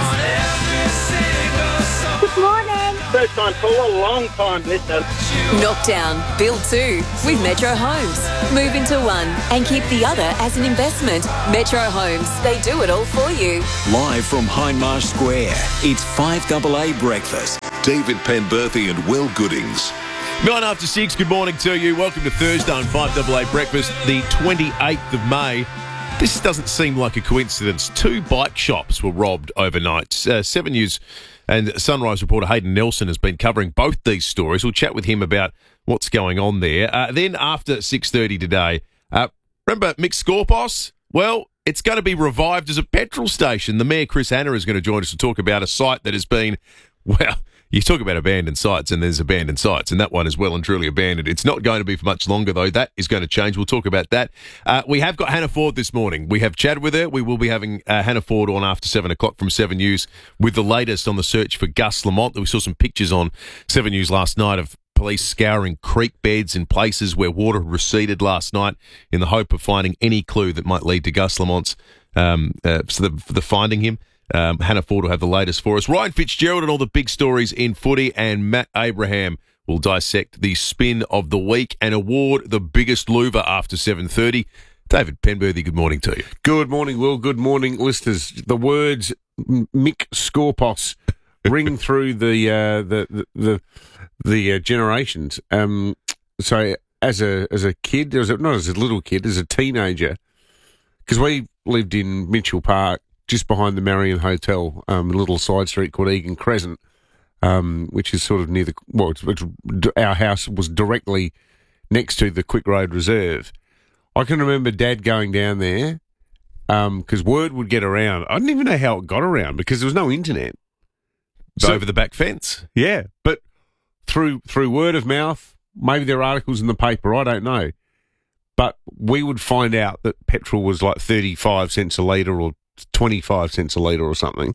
first time caller, long time listener. Knock down, build two with Metro Homes. Move into one and keep the other as an investment. Metro Homes, they do it all for you. Live from Hindmarsh Square, it's five double A Breakfast. David Penberthy and Will Goodings. Nine after six, good morning to you. Welcome to Thursday on five double A Breakfast, the twenty-eighth of May. This doesn't seem like a coincidence. Two bike shops were robbed overnight. Uh, Seven News and Sunrise reporter Hayden Nelson has been covering both these stories. We'll chat with him about what's going on there. Uh, then after six thirty today, uh, remember Mick Skorpos? Well, it's going to be revived as a petrol station. The Mayor, Chris Hanna, is going to join us to talk about a site that has been, well, you talk about abandoned sites, and there's abandoned sites, and that one is well and truly abandoned. It's not going to be for much longer, though. That is going to change. We'll talk about that. Uh, we have got Hannah Ford this morning. We have chatted with her. We will be having uh, Hannah Ford on after seven o'clock from Seven News with the latest on the search for Gus Lamont. We saw some pictures on Seven News last night of police scouring creek beds in places where water receded last night in the hope of finding any clue that might lead to Gus Lamont's, um, uh, so the, for the finding him. Um, Hannah Ford will have the latest for us. Ryan Fitzgerald and all the big stories in footy, and Matt Abraham will dissect the spin of the week and award the biggest louver after seven thirty. David Penberthy, good morning to you. Good morning, Will. Good morning, listeners. The words Mick Skorpos ring through the uh, the the the, the uh, generations. Um, so as a as a kid, as a, not as a little kid, as a teenager, because we lived in Mitchell Park, just behind the Marion Hotel, um, a little side street called Egan Crescent, um, which is sort of near the, well, it's, it's, our house was directly next to the Quick Road Reserve. I can remember Dad going down there because um, word would get around. I didn't even know how it got around because there was no internet. So, over the back fence? Yeah, but through through word of mouth, maybe there are articles in the paper, I don't know. But we would find out that petrol was like thirty-five cents a litre or twenty-five cents a litre or something.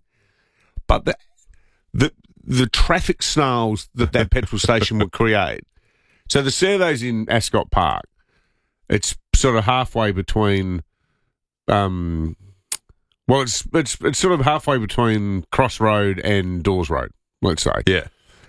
But the, the the traffic snarls that that petrol station would create. So the survey's in Ascot Park. It's sort of halfway between, um, well, it's it's it's sort of halfway between Cross Road and Dawes Road, let's say. Yeah.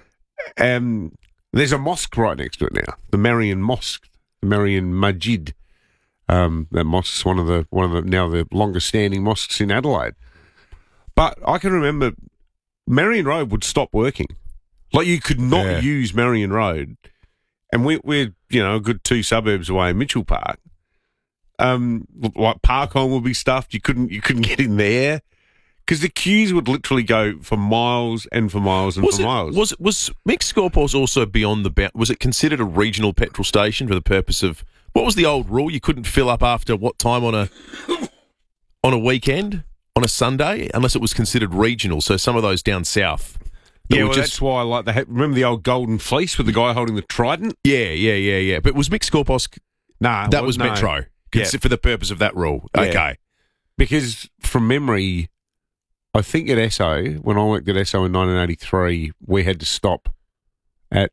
Um, there's a mosque right next to it now, the Marion Mosque, the Marion Majid. Um, that mosque's one of the one of the now the longest standing mosques in Adelaide. But I can remember Marion Road would stop working. Like you could not Yeah. use Marion Road, and we, we're you know a good two suburbs away in Mitchell Park. Um, like Parkholme would be stuffed. You couldn't you couldn't get in there because the queues would literally go for miles and for miles and Was for it, miles. was was Mick Skorpos also beyond the bound? Was it considered a regional petrol station for the purpose of, what was the old rule? You couldn't fill up after what time on a on a weekend, on a Sunday, unless it was considered regional. So some of those down south. that Yeah, were well, just, that's why I like the. Remember the old Golden Fleece with the guy holding the trident? yeah, yeah, yeah, yeah. But was Mick Skorpos? Nah, That well, was no. Metro. Yeah. Consi- for the purpose of that rule. Yeah. Okay. Because from memory, I think at Esso, when I worked at Esso in nineteen eighty-three, we had to stop at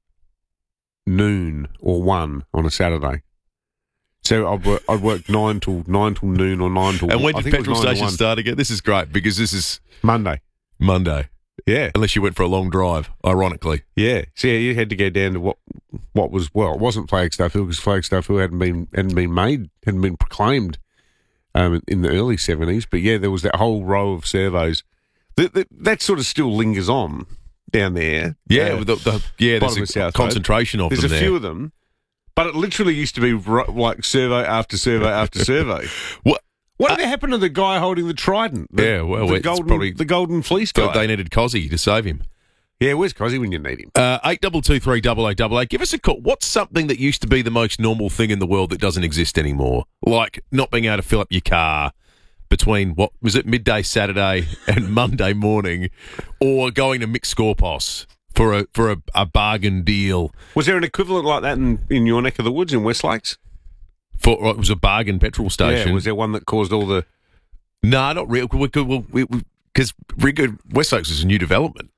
noon or one on a Saturday. So I'd work, I'd work nine till nine till noon or nine till. And when I did think it was petrol nine to stations one. start again? This is great because this is Monday. Monday. Yeah, Unless you went for a long drive, ironically. yeah. So yeah, you had to go down to what what was well, it wasn't Flagstaff Hill because Flagstaff Hill hadn't been hadn't been made, hadn't been proclaimed um, in the early seventies. But yeah, there was that whole row of servos. That that, that sort of still lingers on down there. Yeah, uh, with the, the, yeah. bottom There's of a South Road. concentration of There's them a there. few of them, but it literally used to be ro- like survey after survey after survey. What? Whatever happened to the guy holding the trident? The, Yeah, well, the it's golden, probably- the golden fleece guy. They needed Cozzy to save him. Yeah, where's Cozzy when you need him? Uh, eight double two three double eight double eight. Give us a call. What's something that used to be the most normal thing in the world that doesn't exist anymore? Like not being able to fill up your car between, what was it, midday Saturday and Monday morning, or going to Mick Skorpos for a for a, a bargain deal. Was there an equivalent like that in, in your neck of the woods in Westlakes? For it was a bargain petrol station. Yeah, was there one that caused all the? No, not real. Because Westlakes was a new development.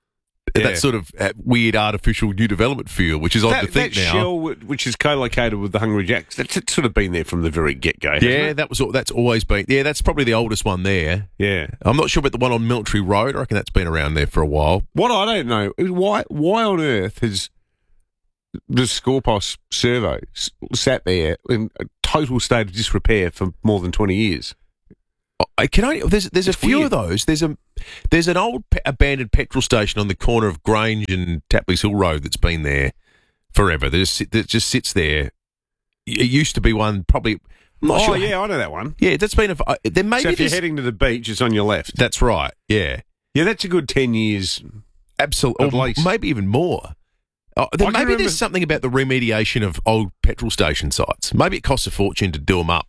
that Yeah. sort of uh, weird artificial new development feel, which is odd That, to think that now. shell, which is co-located with the Hungry Jacks, that's it's sort of been there from the very get-go. Yeah, hasn't it? that was that's always been. Yeah, that's probably the oldest one there. Yeah. I'm not sure about the one on Military Road. I reckon that's been around there for a while. What I don't know is why why on earth has the Scorpos servo s- sat there in a total state of disrepair for more than twenty years? I can only, there's there's It's a few weird. of those. There's a there's an old pe- abandoned petrol station on the corner of Grange and Tapley's Hill Road that's been there forever. That just, sit- that just sits there. It used to be one probably. I'm not Oh, sure. yeah, I know that one. Yeah, that's been a. uh, There maybe so if you're there's- heading to the beach, it's on your left. That's right. Yeah, Yeah, that's a good ten years. absolutely. At least. Maybe even more. Oh, then I can maybe remember- there's something about the remediation of old petrol station sites. Maybe it costs a fortune to do them up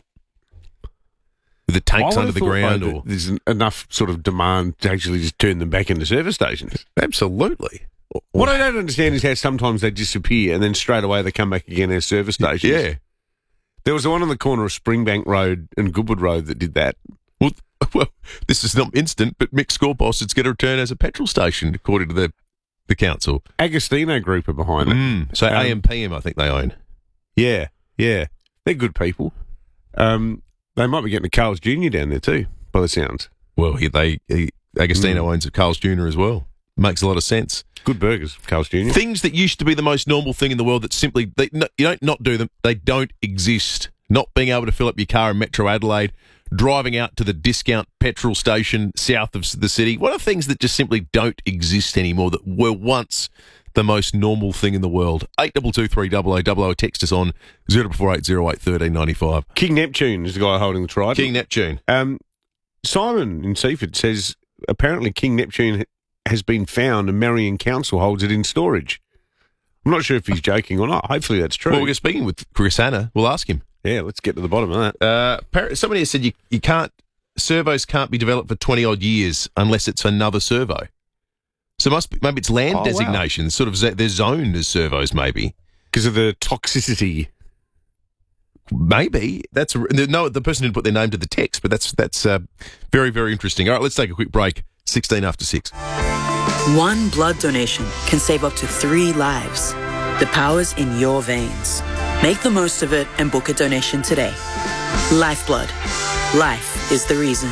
with the I tanks would under have the thought, ground. though, Or that there's en- enough sort of demand to actually just turn them back into service stations. absolutely. What I don't understand is how sometimes they disappear and then straight away they come back again as service stations. Yeah. There was the one on the corner of Springbank Road and Goodwood Road that did that. Well, well, this is not instant, but Mick Scorpos, it's going to return as a petrol station, according to the the council. Agostino Group are behind it. Mm, so Um, A M P M, I think they own. Yeah, yeah. They're good people. Um, they might be getting a Carl's Junior down there too, by the sounds. Well, he, they he, Agostino Mm. owns a Carl's Junior as well. Makes a lot of sense. Good burgers, Carl's Junior Things that used to be the most normal thing in the world that simply they, no, you don't not do them. They don't exist. Not being able to fill up your car in Metro Adelaide, driving out to the discount petrol station south of the city. What are things that just simply don't exist anymore that were once the most normal thing in the world? Eight double two three double o double o. Text us on zero four eight zero eight thirteen ninety five. King Neptune is the guy holding the trident. King Neptune. Um, Simon in Seaford says apparently King Neptune has been found and Marion Council holds it in storage. I'm not sure if he's joking or not. Hopefully that's true. Well, we're speaking with Chris Hanna. We'll ask him. Yeah, let's get to the bottom of that. Uh, apparently somebody has said you, you can't, servos can't be developed for twenty odd years unless it's another servo. So must be, maybe it's land Oh, wow. designations, sort of, z- they're zoned as servos maybe. Because of the toxicity. Maybe. That's, a, no, the person didn't put their name to the text, but that's, that's uh, very, very interesting. All right, let's take a quick break. sixteen after six. One blood donation can save up to three lives. The power's in your veins. Make the most of it and book a donation today. Lifeblood. Life is the reason.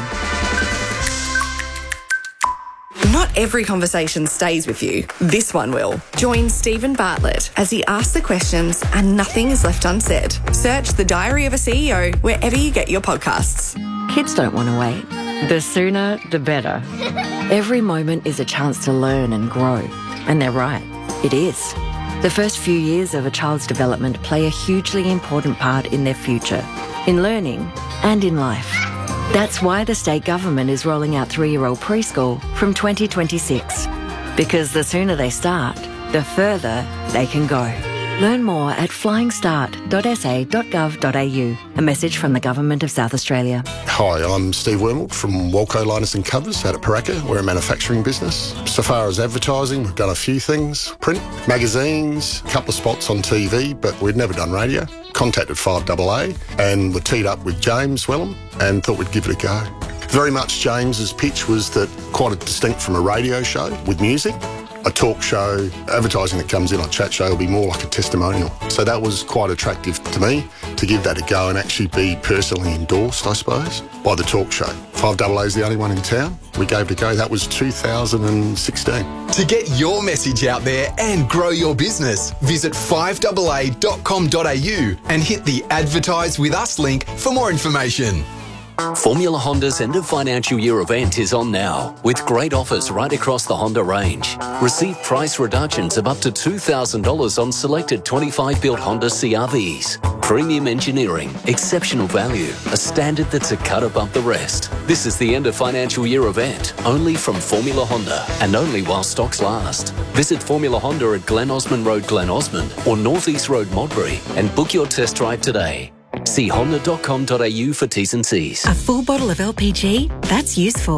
Not every conversation stays with you. This one will. Join Stephen Bartlett as he asks the questions and nothing is left unsaid. Search The Diary of a C E O wherever you get your podcasts. Kids don't want to wait. The sooner, the better. Every moment is a chance to learn and grow. And they're right. It is. The first few years of a child's development play a hugely important part in their future, in learning and in life. That's why the state government is rolling out three-year-old preschool from twenty twenty-six. Because the sooner they start, the further they can go. Learn more at flying start dot s a dot gov dot a u. A message from the Government of South Australia. Hi, I'm Steve Wormald from Walco Liners and Covers out at Paraka. We're a manufacturing business. So far as advertising, we've done a few things. Print, magazines, a couple of spots on T V, but we'd never done radio. Contacted five double A and were teed up with James Wellham and thought we'd give it a go. Very much James's pitch was that quite distinct from a radio show with music. A talk show, advertising that comes in on chat show will be more like a testimonial. So that was quite attractive to me to give that a go and actually be personally endorsed, I suppose, by the talk show. five double A is the only one in town. We gave it a go. That was two thousand sixteen. To get your message out there and grow your business, visit five double a dot com dot a u and hit the Advertise With Us link for more information. Formula Honda's end of financial year event is on now, with great offers right across the Honda range. Receive price reductions of up to two thousand dollars on selected twenty-five built Honda C R Vs. Premium engineering, exceptional value, a standard that's a cut above the rest. This is the end of financial year event, only from Formula Honda, and only while stocks last. Visit Formula Honda at Glen Osmond Road, Glen Osmond, or North East Road, Modbury, and book your test drive today. See honda dot com dot a u for T's and C's. A full bottle of L P G? That's useful.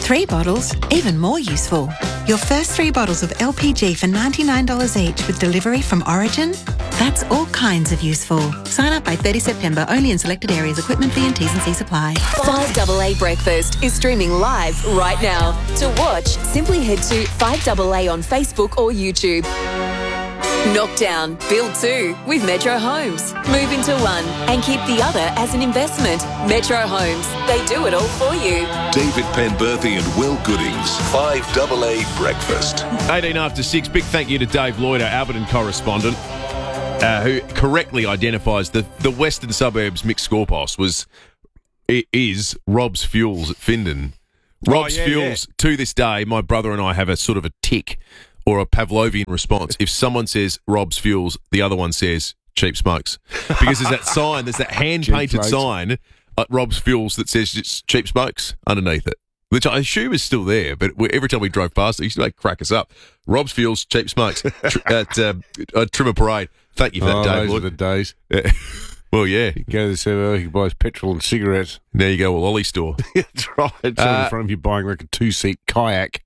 Three bottles, even more useful. Your first three bottles of L P G for ninety-nine dollars each with delivery from Origin? That's all kinds of useful. Sign up by thirtieth September, only in selected areas. Equipment fee and T's and C's apply. five double A Breakfast is streaming live right now. To watch, simply head to five double A on Facebook or YouTube. Knock down, build two with Metro Homes. Move into one and keep the other as an investment. Metro Homes, they do it all for you. David Penberthy and Will Goodings, five double A Breakfast. eighteen after six, big thank you to Dave Lloyd, our Alberton correspondent, uh, who correctly identifies the, the western suburbs mixed score pass was, it is Rob's Fuels at Findon. Rob's oh, yeah, Fuels, yeah. to this day, my brother and I have a sort of a tick or a Pavlovian response. If someone says Rob's Fuels, the other one says Cheap Smokes. Because there's that sign, there's that hand-painted sign at Rob's Fuels that says it's Cheap Smokes underneath it, which I assume is still there, but we, every time we drove past it, it used to like, crack us up. Rob's Fuels, Cheap Smokes tr- at uh, uh, Trimmer Parade. Thank you for that, oh, Dave. Those are the days. Yeah. Well, yeah. You go to the seven, you can buy petrol and cigarettes. There you go, a lolly store. That's right. It's Uh, in front of you buying like a two-seat kayak.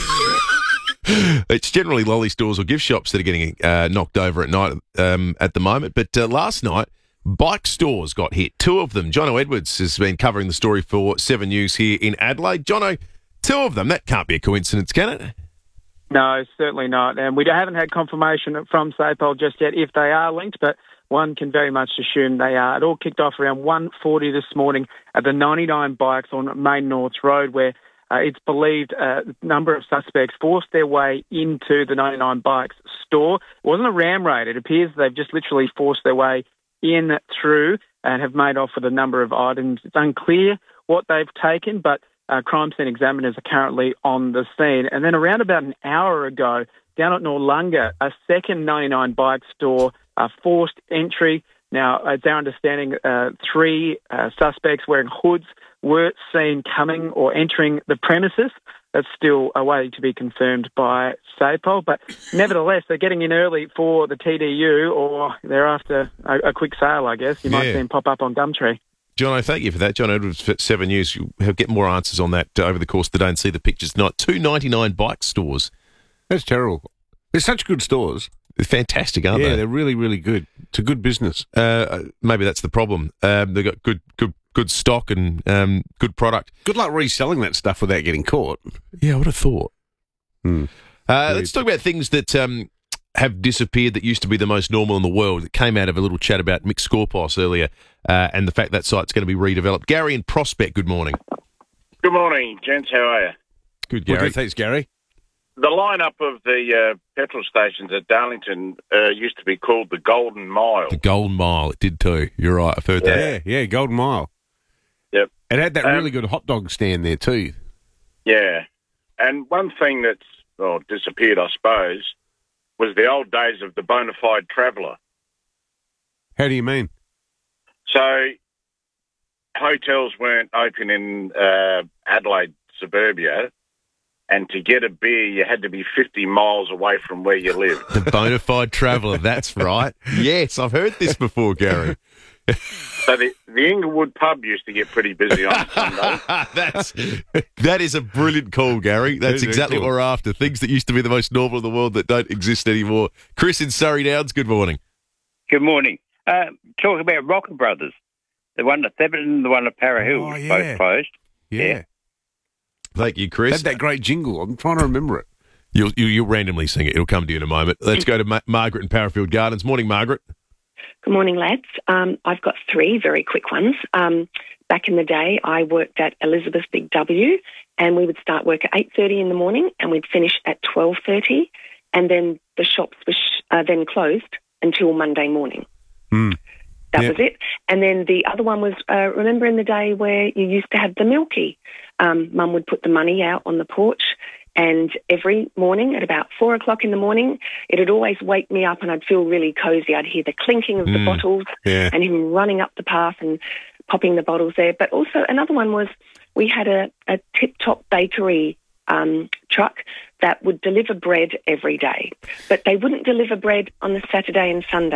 It's generally lolly stores or gift shops that are getting uh, knocked over at night um, at the moment. But uh, last night, bike stores got hit. Two of them. Jono Edwards has been covering the story for Seven News here in Adelaide. Jono, two of them. That can't be a coincidence, can it? No, certainly not. And we haven't had confirmation from SAPOL just yet if they are linked, but one can very much assume they are. It all kicked off around one forty this morning at the ninety-nine Bikes on Main North Road, where uh, it's believed a number of suspects forced their way into the ninety-nine Bikes store. It wasn't a ram raid. It appears they've just literally forced their way in through and have made off with a number of items. It's unclear what they've taken, but uh, crime scene examiners are currently on the scene. And then around about an hour ago, down at Noarlunga, a second ninety-nine Bike store uh, forced entry. Now, it's our understanding uh, three uh, suspects wearing hoods were seen coming or entering the premises. That's still awaiting to be confirmed by SAPOL. But nevertheless, they're getting in early for the T D U, or they're after a, a quick sale, I guess. You might Yeah. see them pop up on Gumtree. Jono, thank you for that. John Edwards for Seven News. You'll get more answers on that uh, over the course of the day and see the pictures tonight. Two ninety-nine Bike stores. That's terrible. They're such good stores. They're fantastic, aren't yeah, they? they're really, really good. It's a good business. Uh, maybe that's the problem. Um, they've got good, good, good stock and um, good product. Good luck reselling that stuff without getting caught. Yeah, I would have thought. Hmm. Uh, let's talk about things that um, have disappeared that used to be the most normal in the world. It came out of a little chat about mixed score pass earlier uh, and the fact that site's going to be redeveloped. Gary in Prospect, good morning. Good morning, gents. How are you? Good, Well, Gary. good, thanks, Gary. The lineup of the uh, petrol stations at Darlington uh, used to be called the Golden Mile. The Golden Mile, it did too. You're right, I've heard that. Yeah, yeah, Golden Mile. Yep. It had that Um, really good hot dog stand there too. Yeah. And one thing that's well, disappeared, I suppose, was the old days of the bona fide traveller. How do you mean? So hotels weren't open in uh, Adelaide suburbia, and to get a beer, you had to be fifty miles away from where you lived. The bona fide traveller, that's right. Yes, I've heard this before, Gary. So the, the Inglewood pub used to get pretty busy on Sunday. That's that is a brilliant call, Gary. That's That is exactly excellent. what we're after. Things that used to be the most normal in the world that don't exist anymore. Chris in Surrey Downs, good morning. Good morning. Uh, talk about Rocker Brothers. The one at Theberton, the one at Para Hill, Oh, was yeah. both closed. Yeah. Thank you, Chris. Had that great jingle. I'm trying to remember it. You'll, you, you'll randomly sing it. It'll come to you in a moment. Let's go to Ma- Margaret in Parafield Gardens. Morning, Margaret. Good morning, lads. Um, I've got three very quick ones. Um, back in the day, I worked at Elizabeth Big W, and we would start work at eight thirty in the morning, and we'd finish at twelve thirty, and then the shops were sh- uh, then closed until Monday morning. Mm. That Yeah. was it. And then the other one was, uh, remember in the day where you used to have the milky? Um, Mum would put the money out on the porch, and every morning at about four o'clock in the morning, it'd always wake me up and I'd feel really cosy. I'd hear the clinking of the Mm. bottles Yeah. and him running up the path and popping the bottles there. But also another one was we had a, a tip-top bakery um, truck that would deliver bread every day, but they wouldn't deliver bread on the Saturday and Sunday.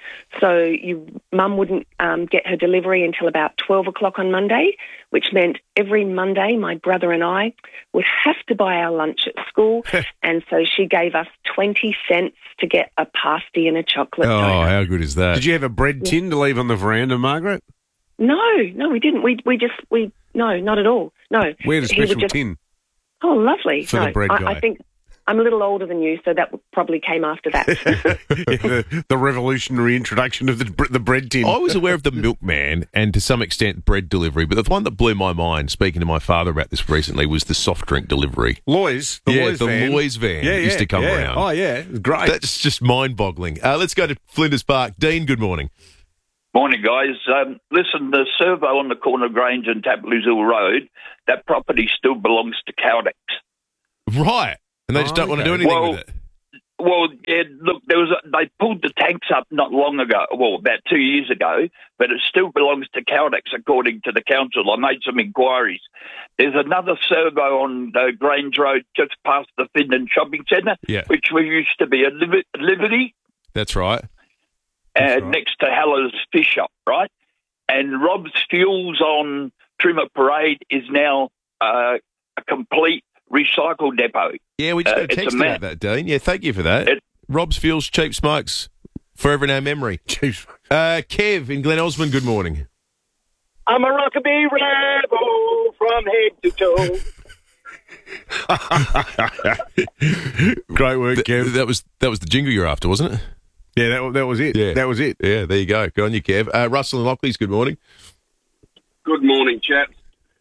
So you, Mum wouldn't um, get her delivery until about twelve o'clock on Monday, which meant every Monday my brother and I would have to buy our lunch at school. And so she gave us twenty cents to get a pasty and a chocolate Oh, donut. how good is that? Did you have a bread tin to leave on the veranda, Margaret? No, no, we didn't. We we just, we no, not at all. No. We had a He would special just- tin. Oh, lovely. For no, the bread I, guy. I think I'm a little older than you, so that probably came after that. the, the revolutionary introduction of the br- the bread tin. I was aware of the milkman and to some extent bread delivery, but the one that blew my mind, speaking to my father about this recently, was the soft drink delivery. Loy's, the yeah, Loy's the van. Loy's van Yeah, used yeah, to come yeah. around. Oh, yeah, it was great. That's just mind-boggling. Uh, let's go to Flinders Park. Dean, good morning. Morning, guys. Um, listen, the servo on the corner of Grange and Tapley's Hill Road, that property still belongs to Caldex. Right. And they just Oh, don't want to do okay. anything Well, with it. Well, yeah, look, there was a, they pulled the tanks up not long ago, well, about two years ago, but it still belongs to Caldex, according to the council. I made some inquiries. There's another servo on uh, Grange Road just past the Findon Shopping Centre, Yeah. which we used to be a Liber- Liberty, That's right. uh, next to Heller's Fish Shop, right? And Rob's Fuels on Trimmer Parade is now uh, a complete recycle depot. Yeah, we just Uh, got a it's text a about mess. that, Dean. Yeah, thank you for that. It- Rob's Fuels, Cheap Smokes, forever in our memory. Cheap Uh, Kev in Glen Osmond, good morning. I'm a rockabilly rebel from head to toe. Great work, Kev. That was that was the jingle you're after, wasn't it? Yeah, that, that was it. Yeah. That was it. Yeah, there you go. Good on you, Kev. Uh, Russell and Lockley's, good morning. Good morning, chaps.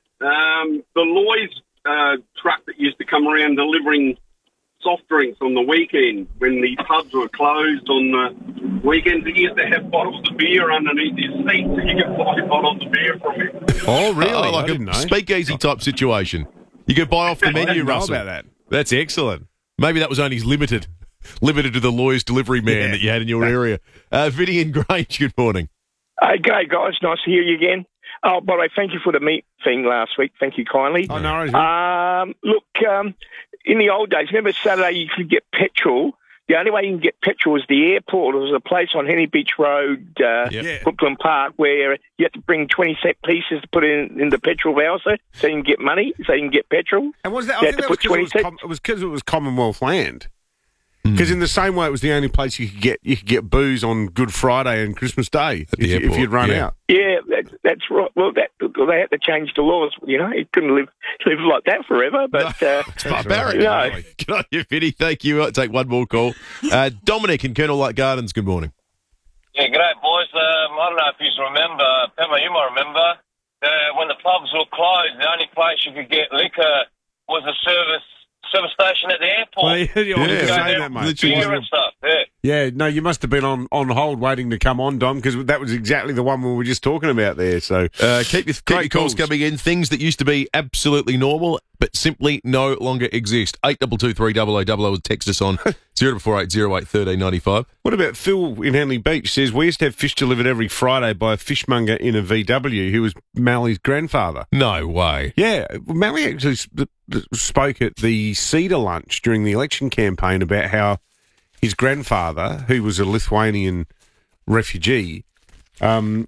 Um, the Lloyd's uh, truck that used to come around delivering soft drinks on the weekend when the pubs were closed on the weekends, he used to have bottles of beer underneath his seat so you could buy bottles of beer from him. Oh, really? Oh, like I didn't a know. speakeasy type situation. You could buy off the I menu, didn't know Russell. about that. That's excellent. Maybe that was only limited. Limited to the lawyer's delivery man Yeah. that you had in your area. Uh, Vinny and Grange, good morning. Okay, guys, nice to hear you again. Oh, by the way, thank you for the meat thing last week. Thank you kindly. Oh, no worries. Um, look, um, in the old days, remember Saturday you could get petrol. The only way you can get petrol was the airport. There was a place on Henny Beach Road, uh, Yep. Brooklyn Park, where you had to bring twenty cent pieces to put in, in the petrol voucher so you can get money, so you can get petrol. And was that? You I had think to that was put because it, twenty was cents. com- it was 'cause it was Commonwealth land. Because in the same way, it was the only place you could get you could get booze on Good Friday and Christmas Day if, the you, if airport, you'd run yeah. out. Yeah, that, that's right. Well, that well, they had to change the laws. You know, you couldn't live live like that forever. But uh, It's barbaric. no. Really. Good on you, Vinny. Thank you. I'll take one more call. Uh, Dominic in Colonel Light Gardens, good morning. Yeah, great, boys. Um, I don't know if you remember, Pepper, you might remember, uh, when the pubs were closed, the only place you could get liquor was a service service station at the airport. Well, yeah, I was Yeah. gonna Go say there, that, mate. literally Beer and stuff, yeah. Yeah, no, you must have been on, on hold waiting to come on, Dom, because that was exactly the one we were just talking about there. So Uh, keep your, keep your Great calls calls. coming in. Things that used to be absolutely normal, but simply no longer exist. eight two two three double oh double oh. Text us on zero four eight zero eight one three nine five. What about Phil in Henley Beach? Says we used to have fish delivered every Friday by a fishmonger in a V W who was Mally's grandfather. No way. Yeah, Mally actually sp- spoke at the Cedar lunch during the election campaign about how his grandfather, who was a Lithuanian refugee, um,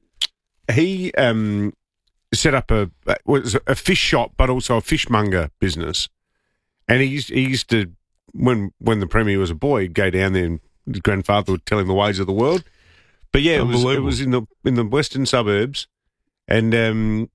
he um, set up a was a fish shop, but also a fishmonger business. And he used, he used to, when when the Premier was a boy, he'd go down there and his grandfather would tell him the ways of the world. But yeah, it was, it was in the in the western suburbs, and um,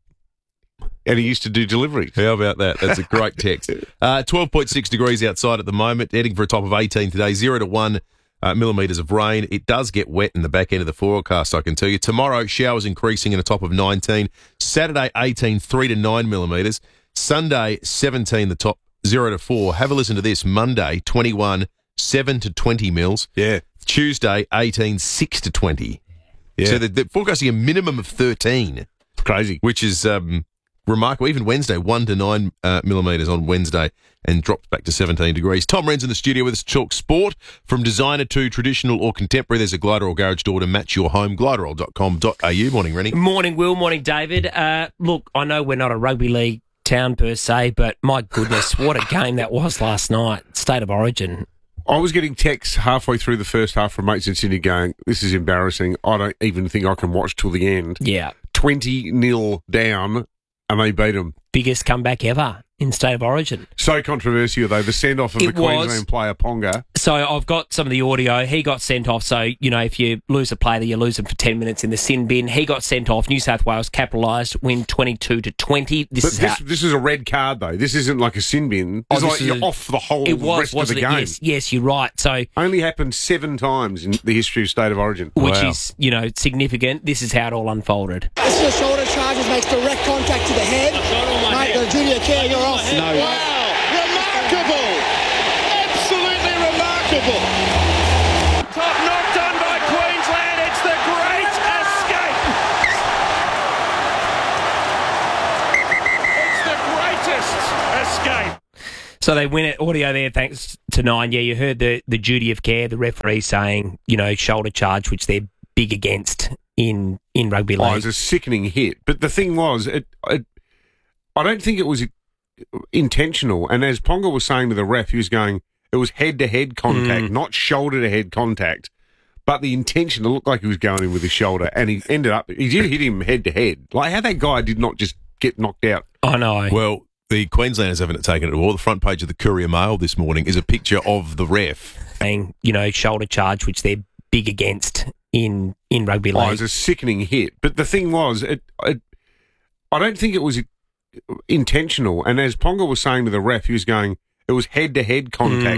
and he used to do deliveries. How about that? That's a great text. Uh, twelve point six degrees outside at the moment, heading for a top of eighteen today, zero to one uh, millimetres of rain. It does get wet in the back end of the forecast, I can tell you. Tomorrow, showers increasing and a top of nineteen. Saturday, eighteen, three to nine millimetres. Sunday, seventeen, the top, zero to four. Have a listen to this. Monday, twenty-one, seven to twenty mils. Yeah. Tuesday, eighteen, six to twenty. Yeah. So they're, they're forecasting a minimum of thirteen. Crazy. Which is um, remarkable. Even Wednesday, one to nine uh, millimetres on Wednesday and drops back to seventeen degrees. Tom Wren's in the studio with us to talk sport. From designer to traditional or contemporary, there's a Gliderol garage door to match your home. gliderol dot com dot a u. Morning, Rennie. Morning, Will. Morning, David. Uh, look, I know we're not a rugby league town per se, but my goodness, what a game that was last night. State of Origin. I was getting texts halfway through the first half from mates in Sydney going, this is embarrassing. I don't even think I can watch till the end. Yeah. twenty nil down, and they beat them. Biggest comeback ever in State of Origin. So controversial, though, the send-off of It the was. Queensland player, Ponga. So I've got some of the audio. He got sent off. So, you know, if you lose a player, you lose them for ten minutes in the sin bin. He got sent off. New South Wales capitalised, win twenty-two to twenty. This But is this, how... this is a red card, though. This isn't like a sin bin. Oh, It's this like is you're a- off the whole It was, rest of wasn't the it? game. Yes, yes, you're right. So Only happened seven times in the history of State of Origin. which Wow. is, you know, significant. This is how it all unfolded. This is a shoulder charges, makes direct contact to the head. Mate, the duty of care, you're off. No. Wow. Remarkable. Absolutely remarkable. Top knock done by Queensland. It's the great escape. It's the greatest escape. So they win it. Audio there, thanks to Nine. Yeah, you heard the, the duty of care, the referee saying, you know, shoulder charge, which they're big against in, in rugby Oh, it league. was a sickening hit. But the thing was, it, it, I don't think it was intentional. And as Ponga was saying to the ref, he was going, it was head-to-head contact, Mm. not shoulder-to-head contact. But the intention, it looked like he was going in with his shoulder, and he ended up, he did hit him head-to-head. Like, how that guy did not just get knocked out. I know. Well, the Queenslanders haven't taken it at all. The front page of the Courier Mail this morning is a picture of the ref. Saying, you know, shoulder charge, which they're big against in, in rugby Oh, it league. was a sickening hit. But the thing was, it, it, I don't think it was intentional. And as Ponga was saying to the ref, he was going, it was head-to-head contact.